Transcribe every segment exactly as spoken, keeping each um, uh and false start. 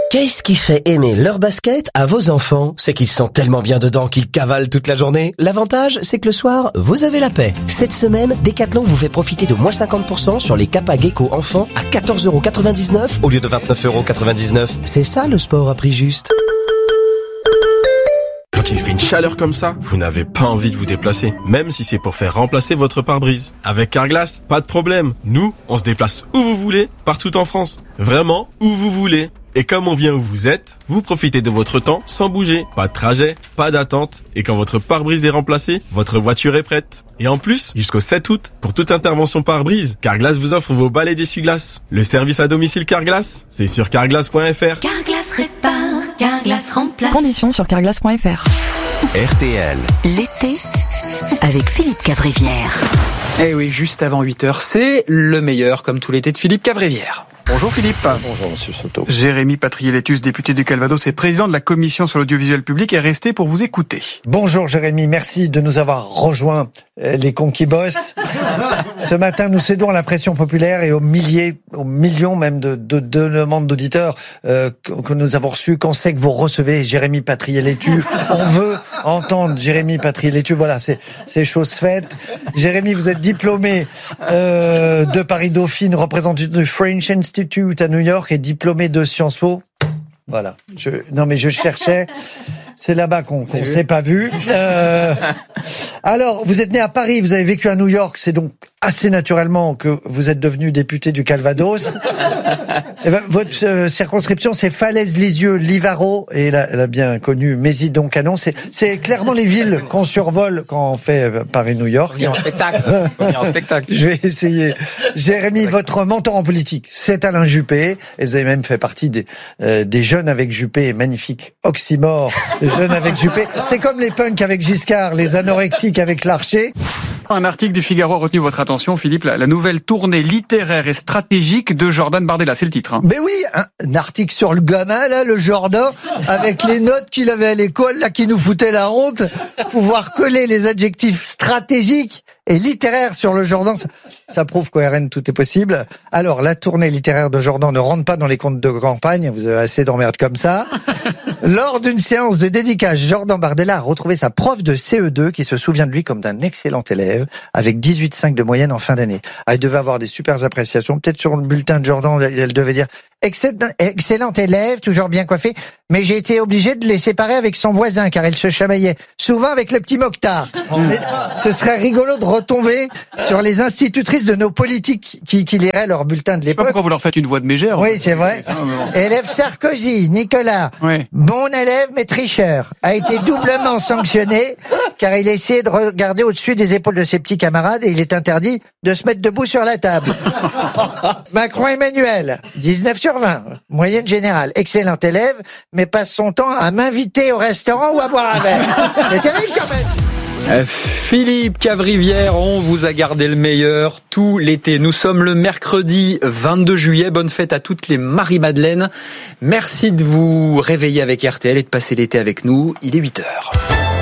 Qu'est-ce qui fait aimer leur basket à vos enfants? C'est qu'ils sont tellement bien dedans qu'ils cavalent toute la journée. L'avantage, c'est que le soir, vous avez la paix. Cette semaine, Decathlon vous fait profiter de moins cinquante pour cent sur les Kappa Gecko enfants à quatorze euros quatre-vingt-dix-neuf au lieu de vingt-neuf euros quatre-vingt-dix-neuf. C'est ça le sport à prix juste. Quand il fait une chaleur comme ça, vous n'avez pas envie de vous déplacer, même si c'est pour faire remplacer votre pare-brise. Avec Carglass, pas de problème. Nous, on se déplace où vous voulez, partout en France. Vraiment, où vous voulez. Et comme on vient où vous êtes, vous profitez de votre temps sans bouger. Pas de trajet, pas d'attente. Et quand votre pare-brise est remplacé, votre voiture est prête. Et en plus, jusqu'au sept août, pour toute intervention pare-brise, Carglass vous offre vos balais d'essuie-glace. Le service à domicile Carglass, c'est sur carglass point f r. Carglass répare, Carglass remplace. Conditions sur carglass point f r. R T L. L'été avec Philippe Cavrivière. Eh oui, juste avant huit heures, c'est le meilleur, comme tout l'été, de Philippe Cavrivière. Bonjour Philippe. Bonjour Monsieur Soto. Jérémy Patrier-Létus, député du Calvados et président de la commission sur l'audiovisuel public, est resté pour vous écouter. Bonjour Jérémy, merci de nous avoir rejoints, euh, les cons qui bossent. Ce matin, nous cédons à la pression populaire et aux milliers, aux millions même de, de, de demandes d'auditeurs euh, que, que nous avons reçues. Qu'on sait que vous recevez Jérémy Patrier-Létus. On veut entendre Jérémy Patrier-Létus. Voilà, c'est, c'est chose faite. Jérémy, vous êtes diplômé euh, de Paris-Dauphine, représentant du French Institute à New York et diplômé de Sciences Po. Voilà. Je, non mais je cherchais. C'est là-bas qu'on ne s'est pas vu. Euh, alors, vous êtes né à Paris, vous avez vécu à New York, c'est donc assez naturellement que vous êtes devenu député du Calvados. Et ben, votre euh, circonscription, c'est Falaise-Lisieux-Livaro, et la, la bien connue Mézy-Doncanon. C'est, c'est clairement les villes qu'on survole quand on fait euh, Paris-New York. On vient en spectacle. On vient en spectacle. Je vais essayer. Jérémy, votre mentor en politique, c'est Alain Juppé, et vous avez même fait partie des, euh, des jeunes avec Juppé, magnifique oxymore. Jeunes avec Juppé. C'est comme les punks avec Giscard, les anorexiques avec Larcher. Un article du Figaro a retenu votre attention, Philippe, la, la nouvelle tournée littéraire et stratégique de Jordan Bardella, c'est le titre. Hein. Mais oui, un, un article sur le gamin, là, le Jordan, avec les notes qu'il avait à l'école, là, qui nous foutaient la honte. Pouvoir coller les adjectifs stratégiques et littéraires sur le Jordan, ça, ça prouve qu'au R N, tout est possible. Alors, la tournée littéraire de Jordan ne rentre pas dans les comptes de campagne, vous avez assez d'emmerdes comme ça. Lors d'une séance de dédicace, Jordan Bardella a retrouvé sa prof de C E deux qui se souvient de lui comme d'un excellent élève, avec dix-huit virgule cinq de moyenne en fin d'année. Ah, il devait avoir des super appréciations. Peut-être sur le bulletin de Jordan, elle devait dire « Excellent, excellent élève, toujours bien coiffé, mais j'ai été obligé de les séparer avec son voisin car elle se chamaillait souvent avec le petit Mokhtar. » Mais ce serait rigolo de retomber sur les institutrices de nos politiques qui, qui liraient leur bulletin de Je sais pas l'époque. pourquoi vous leur faites une voix de mégère. Oui, c'est vrai. Élève Sarkozy, Nicolas, Oui. bon élève mais tricheur, a été doublement sanctionné car il a essayé de regarder au-dessus des épaules de ses petits camarades et il est interdit de se mettre debout sur la table. Macron-Emmanuel, dix-neuf sur vingt, moyenne générale, excellent élève, mais passe son temps à m'inviter au restaurant ou à boire un verre. C'est terrible quand même. Euh, Philippe Cavrivière, on vous a gardé le meilleur tout l'été. Nous sommes le mercredi vingt-deux juillet. Bonne fête à toutes les Marie-Madeleine. Merci de vous réveiller avec R T L et de passer l'été avec nous. Il est huit heures.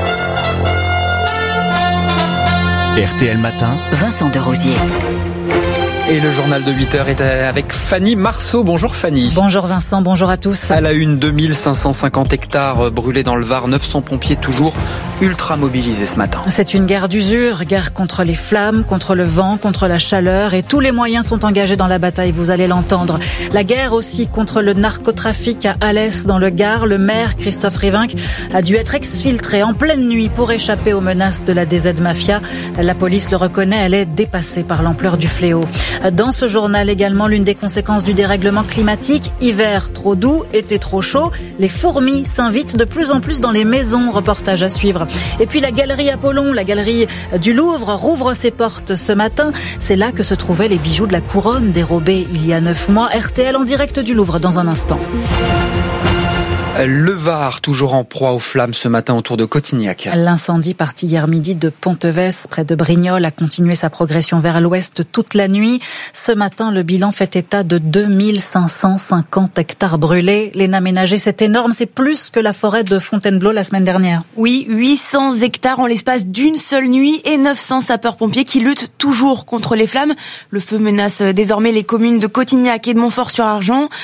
R T L Matin. Vincent Derosier. Et le journal de huit heures est avec Fanny Marceau. Bonjour Fanny. Bonjour Vincent, bonjour à tous. À la une, deux mille cinq cent cinquante hectares brûlés dans le Var, neuf cents pompiers toujours ultra mobilisés ce matin. C'est une guerre d'usure, guerre contre les flammes, contre le vent, contre la chaleur et tous les moyens sont engagés dans la bataille, vous allez l'entendre. La guerre aussi contre le narcotrafic à Alès dans le Gard. Le maire Christophe Rivinc a dû être exfiltré en pleine nuit pour échapper aux menaces de la D Z Mafia. La police le reconnaît, elle est dépassée par l'ampleur du fléau. Dans ce journal également, l'une des conséquences du dérèglement climatique, hiver trop doux, été trop chaud, les fourmis s'invitent de plus en plus dans les maisons, reportage à suivre. Et puis la galerie Apollon, la galerie du Louvre, rouvre ses portes ce matin. C'est là que se trouvaient les bijoux de la couronne dérobés il y a neuf mois. R T L en direct du Louvre dans un instant. Le Var, toujours en proie aux flammes ce matin autour de Cotignac. L'incendie parti hier midi de Ponteves, près de Brignoles, a continué sa progression vers l'ouest toute la nuit. Ce matin, le bilan fait état de deux mille cinq cent cinquante hectares brûlés. Léna Ménager, c'est énorme, c'est plus que la forêt de Fontainebleau la semaine dernière. Oui, huit cents hectares en l'espace d'une seule nuit et neuf cents sapeurs-pompiers qui luttent toujours contre les flammes. Le feu menace désormais les communes de Cotignac et de Montfort-sur-Argent.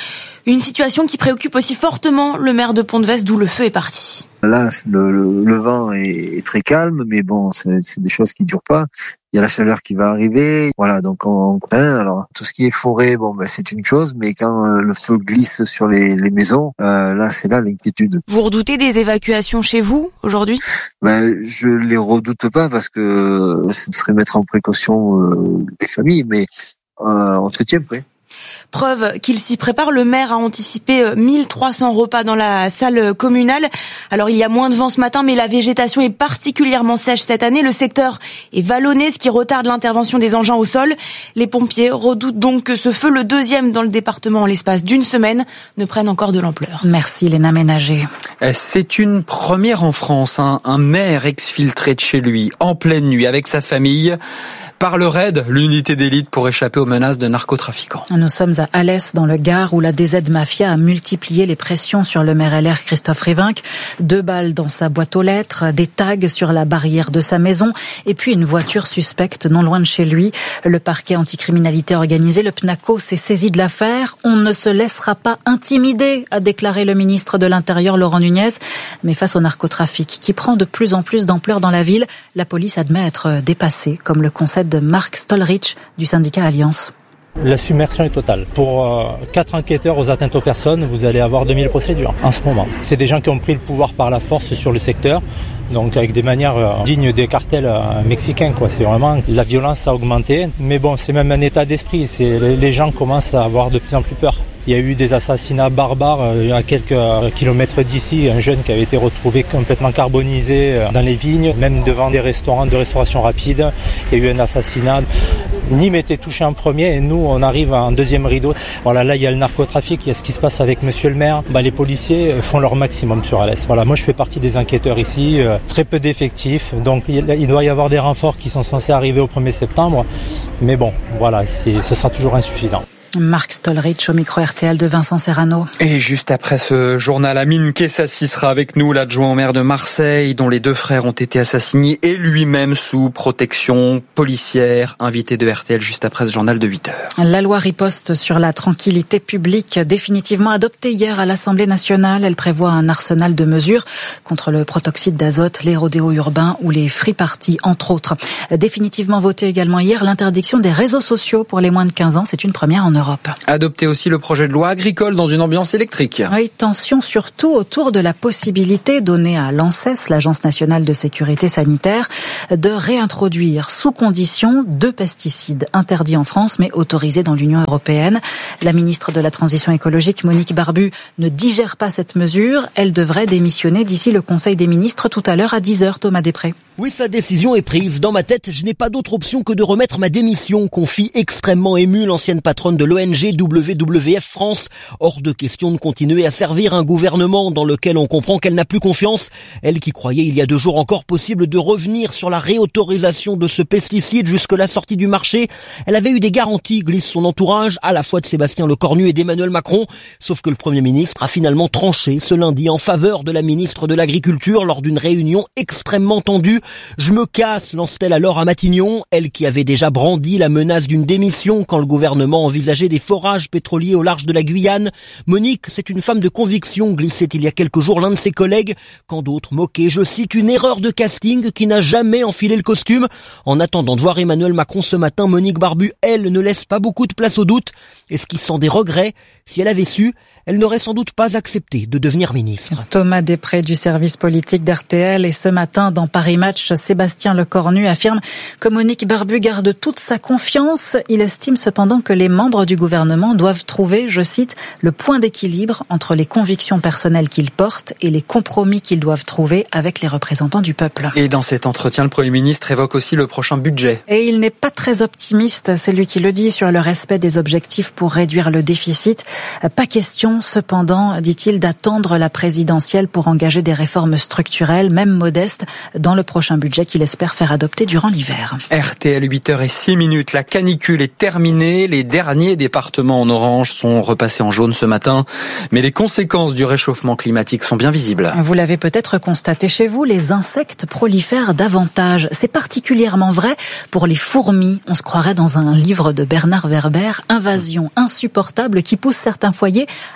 Une situation qui préoccupe aussi fortement le maire de Pont-de-Vesse, d'où le feu est parti. Là, le, le, le vent est, est très calme, mais bon, c'est, c'est des choses qui durent pas. Il y a la chaleur qui va arriver, voilà. Donc on craint. Alors tout ce qui est forêt, bon, ben c'est une chose, mais quand euh, le feu glisse sur les, les maisons, euh, là, c'est là l'inquiétude. Vous redoutez des évacuations chez vous aujourd'hui ? Ben, je les redoute pas parce que ce serait mettre en précaution euh, les familles, mais euh, on se tient prêt. Preuve qu'il s'y prépare, le maire a anticipé mille trois cents repas dans la salle communale. Alors il y a moins de vent ce matin, mais la végétation est particulièrement sèche cette année. Le secteur est vallonné, ce qui retarde l'intervention des engins au sol. Les pompiers redoutent donc que ce feu, le deuxième dans le département en l'espace d'une semaine, ne prenne encore de l'ampleur. Merci Léna Ménager. C'est une première en France, hein. Un maire exfiltré de chez lui, en pleine nuit, avec sa famille, par le RAID, l'unité d'élite pour échapper aux menaces de narcotrafiquants. Nous sommes à Alès, dans le Gard, où la D Z Mafia a multiplié les pressions sur le maire L R Christophe Rivinc. Deux balles dans sa boîte aux lettres, des tags sur la barrière de sa maison, et puis une voiture suspecte non loin de chez lui. Le parquet anticriminalité organisé, le PNACO, s'est saisi de l'affaire. On ne se laissera pas intimider, a déclaré le ministre de l'Intérieur, Laurent Nunez. Mais face au narcotrafic, qui prend de plus en plus d'ampleur dans la ville, la police admet être dépassée, comme le concède Marc Stolrich du syndicat Alliance. La submersion est totale. Pour euh, quatre enquêteurs aux atteintes aux personnes, vous allez avoir deux mille procédures en ce moment. C'est des gens qui ont pris le pouvoir par la force sur le secteur, donc avec des manières euh, dignes des cartels euh, mexicains, quoi. C'est vraiment, la violence a augmenté, mais bon, c'est même un état d'esprit. C'est, les gens commencent à avoir de plus en plus peur. Il y a eu des assassinats barbares euh, à quelques euh, kilomètres d'ici, un jeune qui avait été retrouvé complètement carbonisé euh, dans les vignes, même devant des restaurants de restauration rapide. Il y a eu un assassinat. Nîmes était touché en premier et nous, on arrive en deuxième rideau. Voilà, là, il y a le narcotrafic, il y a ce qui se passe avec monsieur le maire. Bah, les policiers font leur maximum sur Alès. Voilà, moi, je fais partie des enquêteurs ici, euh, très peu d'effectifs. Donc, il, il doit y avoir des renforts qui sont censés arriver au premier septembre. Mais bon, voilà, c'est, ce sera toujours insuffisant. Marc Stolrich au micro R T L de Vincent Serrano. Et juste après ce journal, Amine Kessassi sera avec nous, l'adjoint au maire de Marseille, dont les deux frères ont été assassinés et lui-même sous protection policière. Invité de R T L juste après ce journal de huit heures. La loi riposte sur la tranquillité publique, définitivement adoptée hier à l'Assemblée nationale. Elle prévoit un arsenal de mesures contre le protoxyde d'azote, les rodéos urbains ou les free parties, entre autres. Définitivement votée également hier, l'interdiction des réseaux sociaux pour les moins de quinze ans. C'est une première en Europe. Adopter aussi le projet de loi agricole dans une ambiance électrique. Oui, tension surtout autour de la possibilité donnée à l'ANSES, l'Agence nationale de sécurité sanitaire, de réintroduire sous condition deux pesticides interdits en France mais autorisés dans l'Union européenne. La ministre de la Transition écologique, Monique Barbu, ne digère pas cette mesure. Elle devrait démissionner d'ici le Conseil des ministres tout à l'heure à dix heures. Thomas Després. Oui, sa décision est prise. Dans ma tête, je n'ai pas d'autre option que de remettre ma démission, confie extrêmement émue l'ancienne patronne de l'O N G W W F France. Hors de question de continuer à servir un gouvernement dans lequel on comprend qu'elle n'a plus confiance. Elle qui croyait il y a deux jours encore possible de revenir sur la réautorisation de ce pesticide jusque la sortie du marché. Elle avait eu des garanties, glisse son entourage, à la fois de Sébastien Lecornu et d'Emmanuel Macron. Sauf que le Premier ministre a finalement tranché ce lundi en faveur de la ministre de l'Agriculture lors d'une réunion extrêmement tendue. Je me casse, lance-t-elle alors à Matignon, elle qui avait déjà brandi la menace d'une démission quand le gouvernement envisageait des forages pétroliers au large de la Guyane. Monique, c'est une femme de conviction, glissait il y a quelques jours l'un de ses collègues, quand d'autres moquaient, je cite, une erreur de casting qui n'a jamais enfilé le costume. En attendant de voir Emmanuel Macron ce matin, Monique Barbu, elle, ne laisse pas beaucoup de place au doute. Esquissant des regrets, si elle avait su, elle n'aurait sans doute pas accepté de devenir ministre. Thomas Després du service politique d'R T L. Et ce matin, dans Paris Match, Sébastien Lecornu affirme que Monique Barbu garde toute sa confiance. Il estime cependant que les membres du gouvernement doivent trouver, je cite, le point d'équilibre entre les convictions personnelles qu'ils portent et les compromis qu'ils doivent trouver avec les représentants du peuple. Et dans cet entretien, le Premier ministre évoque aussi le prochain budget. Et il n'est pas très optimiste, c'est lui qui le dit, sur le respect des objectifs pour réduire le déficit. Pas question, cependant, dit-il, d'attendre la présidentielle pour engager des réformes structurelles, même modestes, dans le prochain budget qu'il espère faire adopter durant l'hiver. R T L, huit heures six minutes. La canicule est terminée. Les derniers départements en orange sont repassés en jaune ce matin. Mais les conséquences du réchauffement climatique sont bien visibles. Vous l'avez peut-être constaté chez vous, les insectes prolifèrent davantage. C'est particulièrement vrai pour les fourmis. On se croirait dans un livre de Bernard Werber, Invasion insupportable qui pousse certains foyers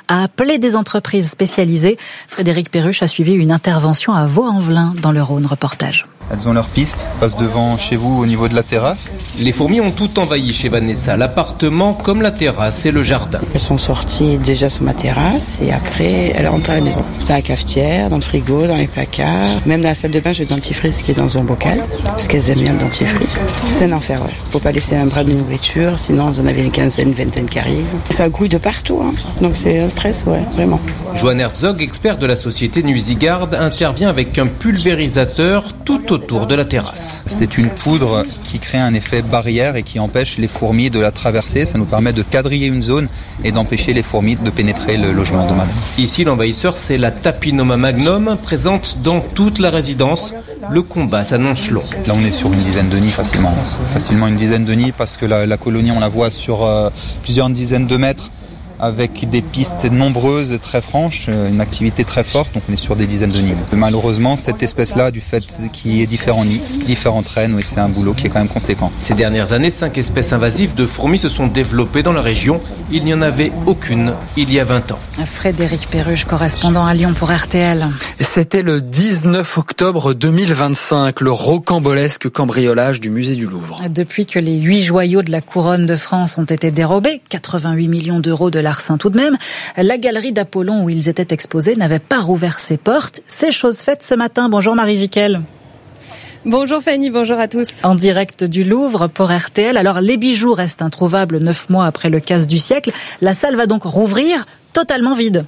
à appeler des entreprises spécialisées. Frédéric Perruche a suivi une intervention à Vaux-en-Velin dans le Rhône. Reportage. Elles ont leur piste, passent devant chez vous au niveau de la terrasse. Les fourmis ont tout envahi chez Vanessa, l'appartement comme la terrasse et le jardin. Elles sont sorties déjà sur ma terrasse et après elles rentrent à la maison. Dans la cafetière, dans le frigo, dans les placards. Même dans la salle de bain, j'ai le dentifrice qui est dans un bocal parce qu'elles aiment bien le dentifrice. C'est un enfer, ouais. Faut pas laisser un bras de nourriture, sinon vous en avez une quinzaine, une vingtaine qui arrivent. Ça grouille de partout, hein. Donc c'est un stress, ouais, vraiment. Johan Herzog, expert de la société Nusigard, intervient avec un pulvérisateur tout autour de la terrasse. C'est une poudre qui crée un effet barrière et qui empêche les fourmis de la traverser. Ça nous permet de quadriller une zone et d'empêcher les fourmis de pénétrer le logement de madame. Ici, l'envahisseur, c'est la Tapinoma magnum, présente dans toute la résidence. Le combat s'annonce long. Là, on est sur une dizaine de nids facilement. Facilement une dizaine de nids parce que la, la colonie, on la voit sur euh, plusieurs dizaines de mètres, avec des pistes nombreuses, très franches, une activité très forte, donc on est sur des dizaines de nids. Malheureusement, cette espèce-là, du fait qu'il y ait différents nids, différentes reines, oui, c'est un boulot qui est quand même conséquent. Ces dernières années, cinq espèces invasives de fourmis se sont développées dans la région. Il n'y en avait aucune il y a vingt ans. Frédéric Perruche, correspondant à Lyon pour R T L. C'était le dix-neuf octobre deux mille vingt-cinq, le rocambolesque cambriolage du musée du Louvre. Depuis que les huit joyaux de la couronne de France ont été dérobés, quatre-vingt-huit millions d'euros de larcin tout de même, la galerie d'Apollon où ils étaient exposés n'avait pas rouvert ses portes. C'est chose faite ce matin. Bonjour Marie Giquel. Bonjour Fanny, bonjour à tous. En direct du Louvre pour R T L. Alors les bijoux restent introuvables neuf mois après le casse du siècle. La salle va donc rouvrir totalement vide.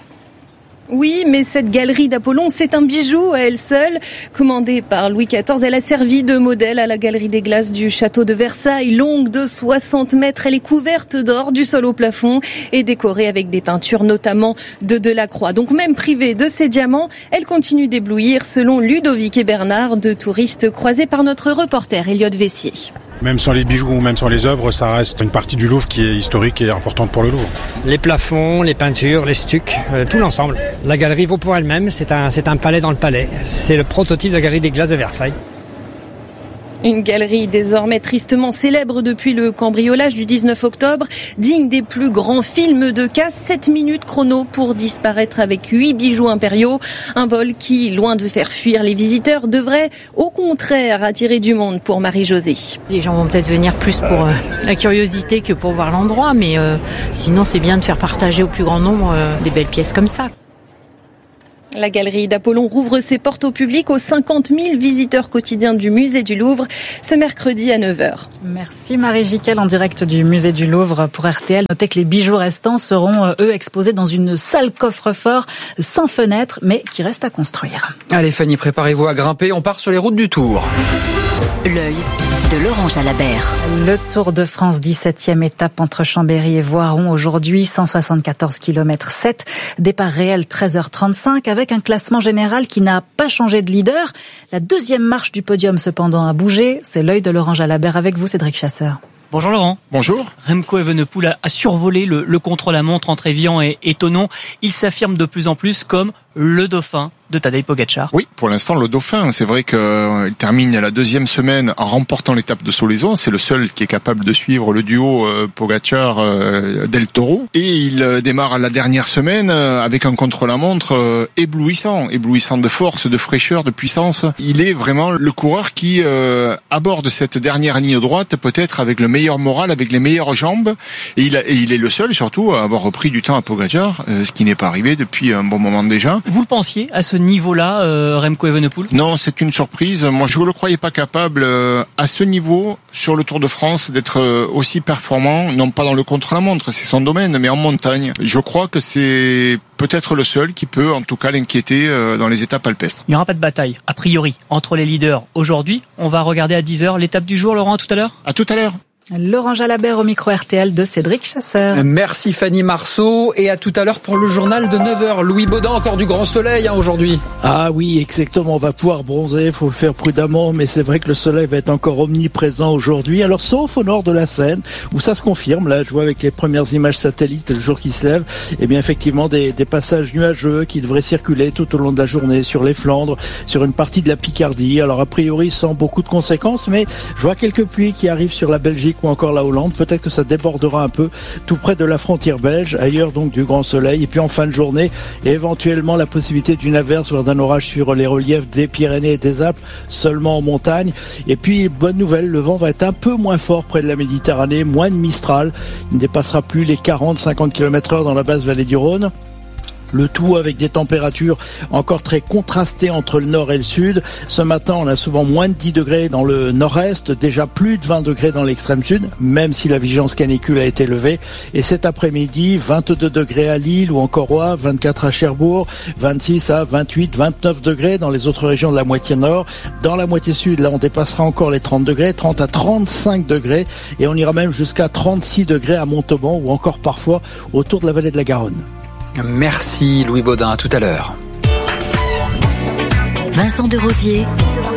Oui, mais cette galerie d'Apollon, c'est un bijou à elle seule. Commandée par Louis quatorze, elle a servi de modèle à la galerie des glaces du château de Versailles. Longue de soixante mètres, elle est couverte d'or du sol au plafond et décorée avec des peintures notamment de Delacroix. Donc même privée de ses diamants, elle continue d'éblouir selon Ludovic et Bernard, deux touristes croisés par notre reporter Elliot Vessier. Même sans les bijoux ou même sans les œuvres, ça reste une partie du Louvre qui est historique et importante pour le Louvre. Les plafonds, les peintures, les stucs, euh, tout l'ensemble. La galerie vaut pour elle-même, c'est un, c'est un palais dans le palais. C'est le prototype de la galerie des glaces de Versailles. Une galerie désormais tristement célèbre depuis le cambriolage du dix-neuf octobre, digne des plus grands films de casse, sept minutes chrono pour disparaître avec huit bijoux impériaux. Un vol qui, loin de faire fuir les visiteurs, devrait au contraire attirer du monde pour Marie-Josée. Les gens vont peut-être venir plus pour euh, la curiosité que pour voir l'endroit, mais euh, sinon c'est bien de faire partager au plus grand nombre euh, des belles pièces comme ça. La galerie d'Apollon rouvre ses portes au public aux cinquante mille visiteurs quotidiens du musée du Louvre ce mercredi à neuf heures. Merci Marie Giquel en direct du musée du Louvre pour R T L. Notez que les bijoux restants seront eux exposés dans une salle coffre-fort sans fenêtre mais qui reste à construire. Allez Fanny, préparez-vous à grimper, on part sur les routes du Tour. L'œil de Laurent Jalabert. Le Tour de France, dix-septième étape entre Chambéry et Voiron aujourd'hui, cent soixante-quatorze kilomètres sept, départ réel treize heures trente-cinq avec un classement général qui n'a pas changé de leader. La deuxième marche du podium cependant a bougé, c'est l'œil de Laurent Jalabert avec vous Cédric Chasseur. Bonjour Laurent. Bonjour. Remco Evenepoel a, a survolé le, le contre-la-montre entre Évian et, et Thonon. Il s'affirme de plus en plus comme le dauphin de Tadej Pogačar. Oui, pour l'instant le dauphin. C'est vrai qu'il termine la deuxième semaine en remportant l'étape de Solaison. C'est le seul qui est capable de suivre le duo euh, Pogačar-Del Toro. Et il euh, démarre la dernière semaine euh, avec un contre-la-montre euh, éblouissant, éblouissant de force, de fraîcheur, de puissance. Il est vraiment le coureur qui euh, aborde cette dernière ligne droite peut-être avec le meilleur moral, avec les meilleures jambes. Et il, a, et il est le seul surtout à avoir repris du temps à Pogačar, euh, ce qui n'est pas arrivé depuis un bon moment déjà. Vous le pensiez à ce niveau-là, euh, Remco Evenepoel ? Non, c'est une surprise. Moi, je ne le croyais pas capable euh, à ce niveau sur le Tour de France d'être euh, aussi performant, non pas dans le contre-la-montre, c'est son domaine, mais en montagne. Je crois que c'est peut-être le seul qui peut, en tout cas, l'inquiéter euh, dans les étapes alpestres. Il n'y aura pas de bataille, a priori, entre les leaders aujourd'hui. On va regarder à dix heures l'étape du jour, Laurent, à tout à l'heure ? À tout à l'heure. Laurent Jalabert au micro R T L de Cédric Chasseur. Merci Fanny Marceau et à tout à l'heure pour le journal de neuf heures. Louis Baudin, encore du grand soleil hein, aujourd'hui. Ah oui, exactement, on va pouvoir bronzer, faut le faire prudemment, mais c'est vrai que le soleil va être encore omniprésent aujourd'hui. Alors sauf au nord de la Seine, où ça se confirme, là je vois avec les premières images satellites le jour qui se lève, et bien effectivement des, des passages nuageux qui devraient circuler tout au long de la journée sur les Flandres, sur une partie de la Picardie. Alors a priori sans beaucoup de conséquences, mais je vois quelques pluies qui arrivent sur la Belgique Belgique ou encore la Hollande. Peut-être que ça débordera un peu tout près de la frontière belge. Ailleurs donc du grand soleil. Et puis en fin de journée, éventuellement la possibilité d'une averse voire d'un orage sur les reliefs des Pyrénées et des Alpes, seulement en montagne. Et puis bonne nouvelle, le vent va être un peu moins fort près de la Méditerranée, moins de Mistral. Il ne dépassera plus les quarante à cinquante kilomètres heure dans la basse vallée du Rhône. Le tout avec des températures encore très contrastées entre le nord et le sud. Ce matin, on a souvent moins de dix degrés dans le nord-est, déjà plus de vingt degrés dans l'extrême sud, même si la vigilance canicule a été levée. Et cet après-midi, vingt-deux degrés à Lille ou encore Rouen, vingt-quatre à Cherbourg, vingt-six à vingt-huit, vingt-neuf degrés dans les autres régions de la moitié nord. Dans la moitié sud, là, on dépassera encore les trente degrés, trente à trente-cinq degrés. Et on ira même jusqu'à trente-six degrés à Montauban ou encore parfois autour de la vallée de la Garonne. Merci Louis Baudin, à tout à l'heure. Vincent Desrosiers,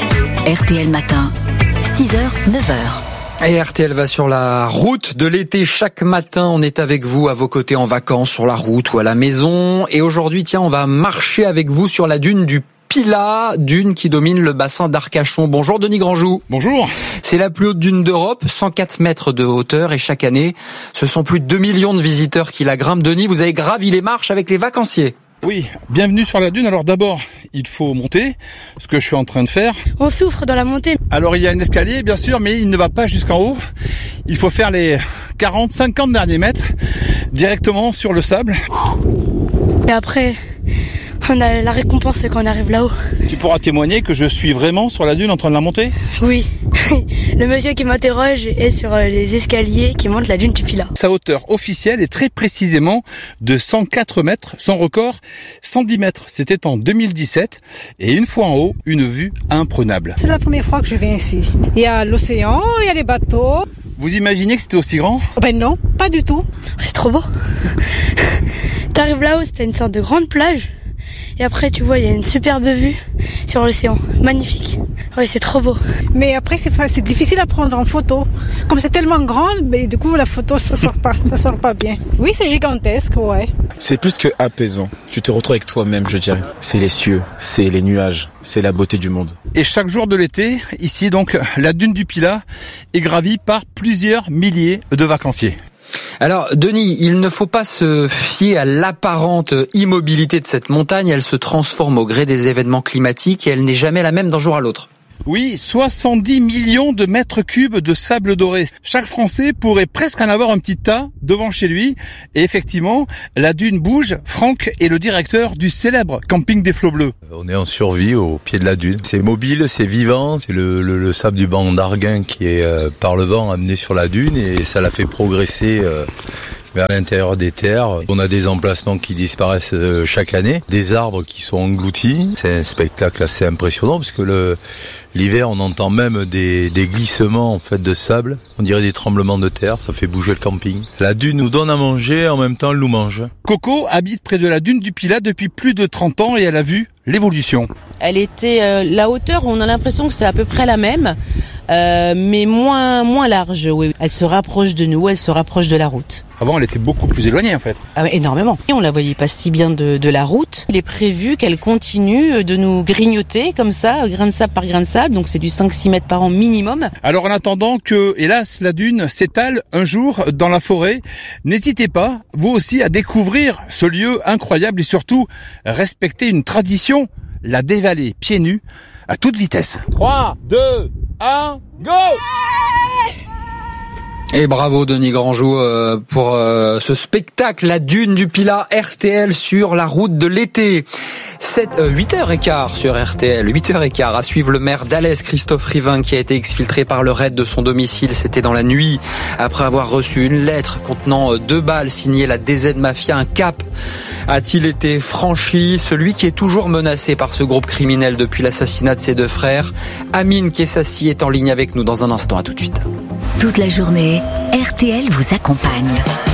R T L Matin, six heures, neuf heures. Et R T L va sur la route de l'été. Chaque matin, on est avec vous, à vos côtés, en vacances, sur la route ou à la maison. Et aujourd'hui, tiens, on va marcher avec vous sur la dune du Pilat, dune qui domine le bassin d'Arcachon. Bonjour Denis Grandjou. Bonjour. C'est la plus haute dune d'Europe, cent quatre mètres de hauteur, et chaque année, ce sont plus de deux millions de visiteurs qui la grimpent. Denis, vous avez gravi les marches avec les vacanciers. Oui, bienvenue sur la dune. Alors d'abord, il faut monter, ce que je suis en train de faire. On souffre dans la montée. Alors il y a un escalier, bien sûr, mais il ne va pas jusqu'en haut. Il faut faire les quarante à cinquante derniers mètres directement sur le sable. Et après, on a la récompense quand on arrive là-haut. Tu pourras témoigner que je suis vraiment sur la dune en train de la monter ? Oui. Le monsieur qui m'interroge est sur les escaliers qui montent la dune du Pilat. Sa hauteur officielle est très précisément de cent quatre mètres. Son record, cent dix mètres. C'était en deux mille dix-sept. Et une fois en haut, une vue imprenable. C'est la première fois que je viens ici. Il y a l'océan, il y a les bateaux. Vous imaginez que c'était aussi grand ? Ben non, pas du tout. C'est trop beau. T'arrives là-haut, c'était une sorte de grande plage. Et après, tu vois, il y a une superbe vue sur l'océan. Magnifique. Oui, c'est trop beau. Mais après, c'est, c'est difficile à prendre en photo. Comme c'est tellement grand, mais du coup, la photo, ça sort pas. Ça sort pas bien. Oui, c'est gigantesque, ouais. C'est plus que apaisant. Tu te retrouves avec toi-même, je dirais. C'est les cieux, c'est les nuages, c'est la beauté du monde. Et chaque jour de l'été, ici, donc, la dune du Pilat est gravie par plusieurs milliers de vacanciers. Alors, Denis, il ne faut pas se fier à l'apparente immobilité de cette montagne. Elle se transforme au gré des événements climatiques et elle n'est jamais la même d'un jour à l'autre. Oui, soixante-dix millions de mètres cubes de sable doré. Chaque Français pourrait presque en avoir un petit tas devant chez lui. Et effectivement, la dune bouge. Franck est le directeur du célèbre camping des Flots Bleus. On est en survie au pied de la dune. C'est mobile, c'est vivant. C'est le, le, le sable du banc d'Arguin qui est euh, par le vent amené sur la dune et ça l'a fait progresser euh, vers l'intérieur des terres. On a des emplacements qui disparaissent chaque année, des arbres qui sont engloutis. C'est un spectacle assez impressionnant parce que le, l'hiver, on entend même des, des glissements en fait de sable. On dirait des tremblements de terre, ça fait bouger le camping. La dune nous donne à manger, en même temps elle nous mange. Coco habite près de la dune du Pilat depuis plus de trente ans et elle a vu l'évolution. Elle était, euh, la hauteur, on a l'impression que c'est à peu près la même. Euh, mais moins moins large, oui. Elle se rapproche de nous, elle se rapproche de la route. Avant, elle était beaucoup plus éloignée, en fait. Ah, énormément. Et on la voyait pas si bien de, de la route. Il est prévu qu'elle continue de nous grignoter, comme ça, grain de sable par grain de sable. Donc c'est du cinq à six mètres par an minimum. Alors en attendant que, hélas, la dune s'étale un jour dans la forêt, n'hésitez pas, vous aussi, à découvrir ce lieu incroyable et surtout, respecter une tradition, la dévaler pieds nus à toute vitesse. trois, deux, un, go! Et bravo Denis Grandjou euh, pour euh, ce spectacle, la dune du Pilat, R T L sur la route de l'été. huit heures quinze sur R T L, huit heures quinze à suivre le maire d'Alès, Christophe Rivin, qui a été exfiltré par le raid de son domicile. C'était dans la nuit, après avoir reçu une lettre contenant deux balles signée la D Z Mafia. Un cap a-t-il été franchi? Celui qui est toujours menacé par ce groupe criminel depuis l'assassinat de ses deux frères, Amine Kessassi, est en ligne avec nous dans un instant. À tout de suite. Toute la journée, R T L vous accompagne.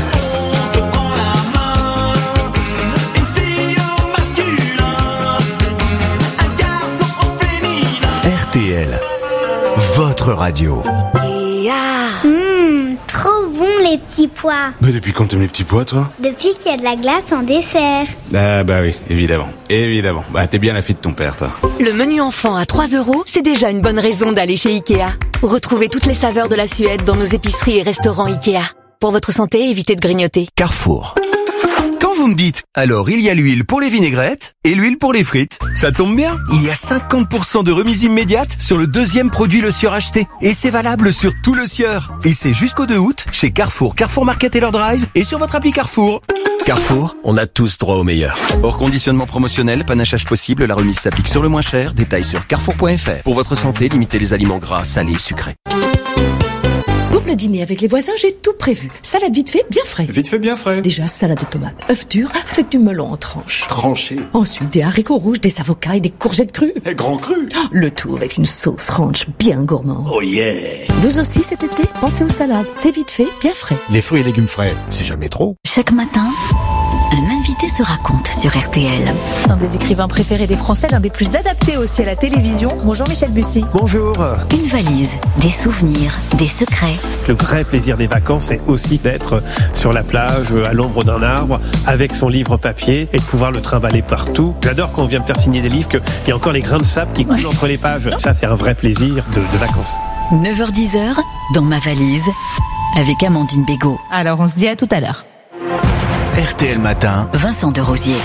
R T L, votre radio. Mmh, trop bon les petits petits pois. Bah depuis quand t'aimes les petits pois, toi? Depuis qu'il y a de la glace en dessert. Ah bah oui, évidemment, évidemment. Bah t'es bien la fille de ton père, toi. Le menu enfant à trois euros, c'est déjà une bonne raison d'aller chez Ikea. Retrouvez toutes les saveurs de la Suède dans nos épiceries et restaurants Ikea. Pour votre santé, évitez de grignoter. Carrefour. Quand vous me dites, alors il y a l'huile pour les vinaigrettes et l'huile pour les frites. Ça tombe bien, il y a cinquante pour cent de remise immédiate sur le deuxième produit Le Sieur acheté. Et c'est valable sur tout Le Sieur. Et c'est jusqu'au deux août chez Carrefour, Carrefour Market et leur Drive et sur votre appli Carrefour. Carrefour, on a tous droit au meilleur. Hors conditionnement promotionnel, panachage possible, la remise s'applique sur le moins cher. Détails sur carrefour point f r. Pour votre santé, limitez les aliments gras, salés, sucrés. Pour le dîner avec les voisins, j'ai tout prévu. Salade vite fait, bien frais. Vite fait, bien frais. Déjà, salade de tomates, œufs durs, avec du melon en tranches. Tranché. Ensuite, des haricots rouges, des avocats et des courgettes crues. Et grand cru. Le tout avec une sauce ranch bien gourmande. Oh yeah. Vous aussi cet été, pensez aux salades. C'est vite fait, bien frais. Les fruits et légumes frais, c'est jamais trop. Chaque matin, un invité se raconte sur R T L. Un des écrivains préférés des Français, l'un des plus adaptés aussi à la télévision. Bonjour Michel Bussy. Bonjour. Une valise, des souvenirs, des secrets. Le vrai plaisir des vacances, c'est aussi d'être sur la plage, à l'ombre d'un arbre, avec son livre papier et de pouvoir le trimballer partout. J'adore quand on vient me faire signer des livres, qu'il y a encore les grains de sable qui coulent ouais. entre les pages. Ça, c'est un vrai plaisir de, de vacances. neuf heures dix, dans ma valise, avec Amandine Bégaud. Alors, on se dit à tout à l'heure. R T L Matin, Vincent de Rosier.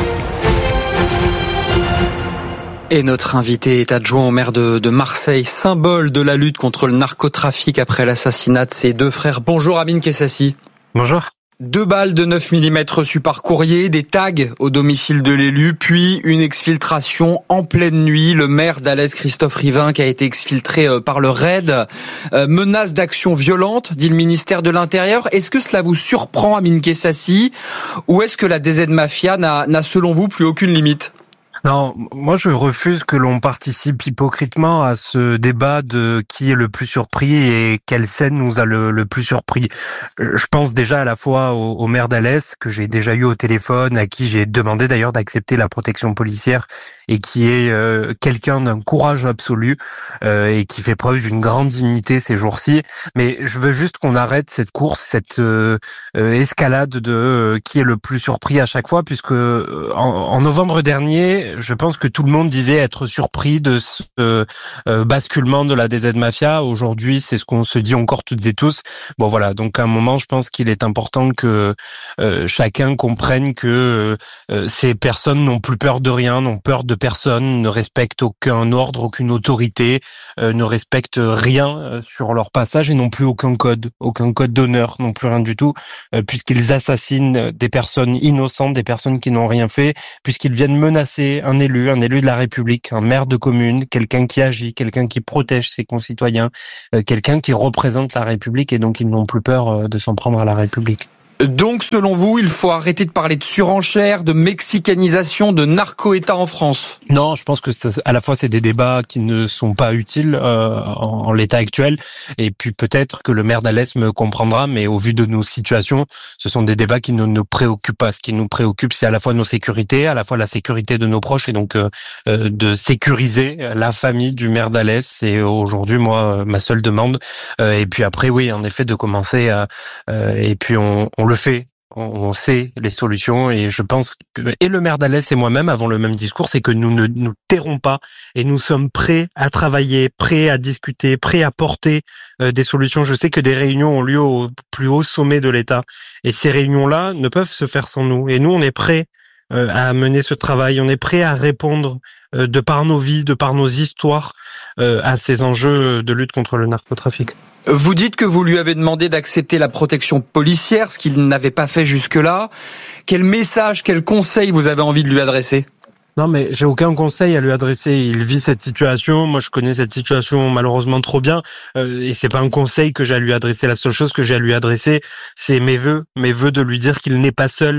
Et notre invité est adjoint au maire de, de Marseille, symbole de la lutte contre le narcotrafic après l'assassinat de ses deux frères. Bonjour Amine Kessassi. Bonjour. Deux balles de neuf millimètres reçues par courrier, des tags au domicile de l'élu, puis une exfiltration en pleine nuit. Le maire d'Alès, Christophe Rivin, qui a été exfiltré par le raid. Euh, menace d'action violente, dit le ministère de l'Intérieur. Est-ce que cela vous surprend, Amine Kessassi, ou est-ce que la D Z Mafia n'a, n'a selon vous plus aucune limite ? Non, moi je refuse que l'on participe hypocritement à ce débat de qui est le plus surpris et quelle scène nous a le, le plus surpris. Je pense déjà à la fois au, au maire d'Alès, que j'ai déjà eu au téléphone, à qui j'ai demandé d'ailleurs d'accepter la protection policière et qui est euh, quelqu'un d'un courage absolu euh, et qui fait preuve d'une grande dignité ces jours-ci. Mais je veux juste qu'on arrête cette course, cette euh, euh, escalade de euh, qui est le plus surpris à chaque fois, puisque euh, en, en novembre dernier, je pense que tout le monde disait être surpris de ce euh, basculement de la D Z Mafia. Aujourd'hui, c'est ce qu'on se dit encore toutes et tous. Bon voilà, donc à un moment, je pense qu'il est important que euh, chacun comprenne que euh, ces personnes n'ont plus peur de rien, n'ont peur de personne, ne respectent aucun ordre, aucune autorité, euh, ne respectent rien sur leur passage et n'ont plus aucun code, aucun code d'honneur, non plus rien du tout, euh, puisqu'ils assassinent des personnes innocentes, des personnes qui n'ont rien fait, puisqu'ils viennent menacer un élu, un élu de la République, un maire de commune, quelqu'un qui agit, quelqu'un qui protège ses concitoyens, euh, quelqu'un qui représente la République et donc ils n'ont plus peur euh, de s'en prendre à la République. Donc, selon vous, il faut arrêter de parler de surenchère, de mexicanisation, de narco-État en France? Non, je pense que ça, à la fois c'est des débats qui ne sont pas utiles euh, en, en l'état actuel, et puis peut-être que le maire d'Alès me comprendra, mais au vu de nos situations, ce sont des débats qui ne nous préoccupent pas. Ce qui nous préoccupe, c'est à la fois nos sécurités, à la fois la sécurité de nos proches, et donc euh, euh, de sécuriser la famille du maire d'Alès. C'est aujourd'hui, moi, ma seule demande. Euh, et puis après, oui, en effet, de commencer à... Euh, et puis on, on le fait, on sait les solutions et je pense que, et le maire d'Alès et moi-même avons le même discours, c'est que nous ne nous tairons pas et nous sommes prêts à travailler, prêts à discuter, prêts à porter euh, des solutions. Je sais que des réunions ont lieu au plus haut sommet de l'État et ces réunions-là ne peuvent se faire sans nous et nous on est prêts euh, à mener ce travail, on est prêts à répondre euh, de par nos vies, de par nos histoires euh, à ces enjeux de lutte contre le narcotrafic. Vous dites que vous lui avez demandé d'accepter la protection policière, ce qu'il n'avait pas fait jusque-là. Quel message, quel conseil vous avez envie de lui adresser ? Non, mais j'ai aucun conseil à lui adresser. Il vit cette situation. Moi, je connais cette situation malheureusement trop bien. Euh, et c'est pas un conseil que j'ai à lui adresser. La seule chose que j'ai à lui adresser, c'est mes vœux, mes vœux de lui dire qu'il n'est pas seul,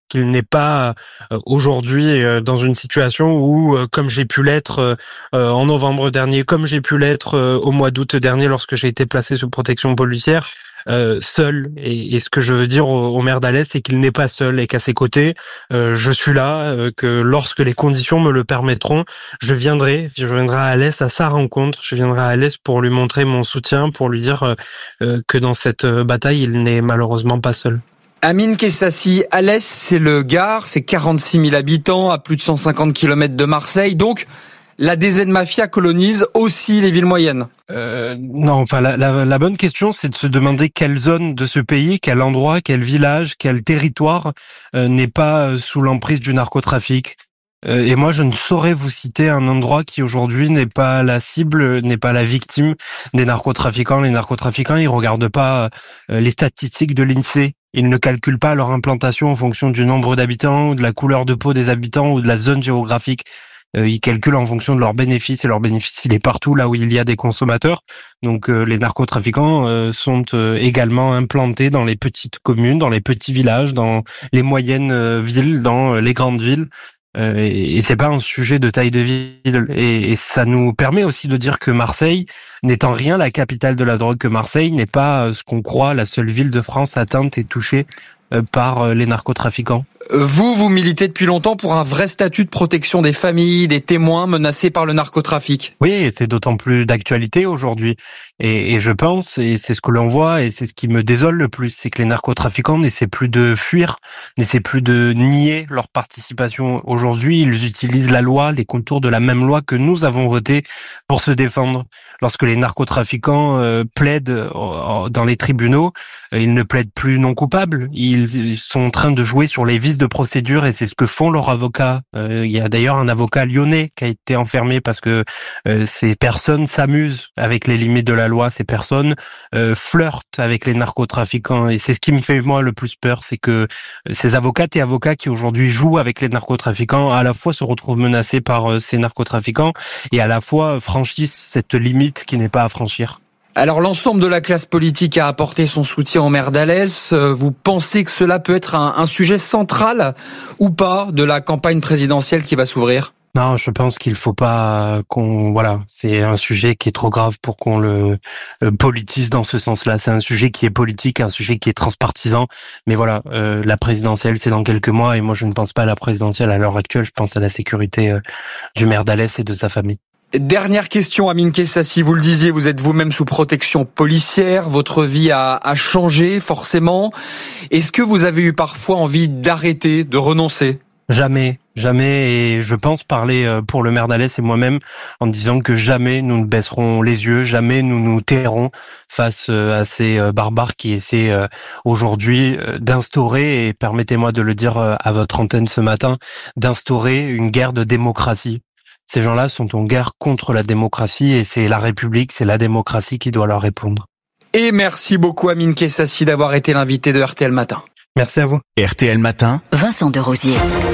qu'il n'est pas euh, aujourd'hui euh, dans une situation où, euh, comme j'ai pu l'être euh, euh, en novembre dernier, comme j'ai pu l'être euh, au mois d'août dernier lorsque j'ai été placé sous protection policière, euh, seul. Et, et ce que je veux dire au, au maire d'Alès, c'est qu'il n'est pas seul et qu'à ses côtés, euh, je suis là, euh, que lorsque les conditions me le permettront, je viendrai, je viendrai à Alès à sa rencontre, je viendrai à Alès pour lui montrer mon soutien, pour lui dire euh, que dans cette bataille, il n'est malheureusement pas seul. Amine Kessassi, Alès, c'est le Gard, c'est quarante-six mille habitants, à plus de cent cinquante kilomètres de Marseille, donc la D Z Mafia colonise aussi les villes moyennes. Euh, non, enfin la, la, la bonne question, c'est de se demander quelle zone de ce pays, quel endroit, quel village, quel territoire euh, n'est pas sous l'emprise du narcotrafic. Euh, et moi, je ne saurais vous citer un endroit qui aujourd'hui n'est pas la cible, n'est pas la victime des narcotrafiquants. Les narcotrafiquants, ils regardent pas euh, les statistiques de l'INSEE. Ils ne calculent pas leur implantation en fonction du nombre d'habitants ou de la couleur de peau des habitants ou de la zone géographique. Euh, ils calculent en fonction de leurs bénéfices, et leur bénéfice, il est partout là où il y a des consommateurs. Donc euh, les narcotrafiquants euh, sont euh, également implantés dans les petites communes, dans les petits villages, dans les moyennes euh, villes, dans euh, les grandes villes. Euh, et, et c'est pas un sujet de taille de ville. Et, et ça nous permet aussi de dire que Marseille, n'étant rien la capitale de la drogue, que Marseille n'est pas euh, ce qu'on croit la seule ville de France atteinte et touchée euh, par euh, les narcotrafiquants. Vous, vous militez depuis longtemps pour un vrai statut de protection des familles, des témoins menacés par le narcotrafic. Oui, c'est d'autant plus d'actualité aujourd'hui. Et, et je pense, et c'est ce que l'on voit, et c'est ce qui me désole le plus, c'est que les narcotrafiquants n'essaient plus de fuir, n'essaient plus de nier leur participation. Aujourd'hui, ils utilisent la loi, les contours de la même loi que nous avons votée pour se défendre. Lorsque les narcotrafiquants euh, plaident euh, dans les tribunaux, euh, ils ne plaident plus non coupables. Ils sont en train de jouer sur les vices de procédure et c'est ce que font leurs avocats. Euh, il y a d'ailleurs un avocat lyonnais qui a été enfermé parce que euh, ces personnes s'amusent avec les limites de la loi, ces personnes euh, flirtent avec les narcotrafiquants et c'est ce qui me fait moi le plus peur, c'est que ces avocates et avocats qui aujourd'hui jouent avec les narcotrafiquants à la fois se retrouvent menacés par euh, ces narcotrafiquants et à la fois franchissent cette limite qui n'est pas à franchir. Alors l'ensemble de la classe politique a apporté son soutien au maire d'Alès. Vous pensez que cela peut être un, un sujet central ou pas de la campagne présidentielle qui va s'ouvrir ? Non, je pense qu'il faut pas qu'on voilà, c'est un sujet qui est trop grave pour qu'on le euh, politise dans ce sens-là. C'est un sujet qui est politique, un sujet qui est transpartisan. Mais voilà, euh, la présidentielle, c'est dans quelques mois et moi je ne pense pas à la présidentielle à l'heure actuelle. Je pense à la sécurité euh, du maire d'Alès et de sa famille. Dernière question, Amine Kessassi, vous le disiez, vous êtes vous-même sous protection policière, votre vie a, a changé forcément. Est-ce que vous avez eu parfois envie d'arrêter, de renoncer ? Jamais, jamais, et je pense parler pour le maire d'Alès et moi-même en disant que jamais nous ne baisserons les yeux, jamais nous nous tairons face à ces barbares qui essaient aujourd'hui d'instaurer, et permettez-moi de le dire à votre antenne ce matin, d'instaurer une guerre de démocratie. Ces gens-là sont en guerre contre la démocratie et c'est la République, c'est la démocratie qui doit leur répondre. Et merci beaucoup Amine Kessassi d'avoir été l'invité de R T L Matin. Merci à vous. R T L Matin. Vincent Derosier.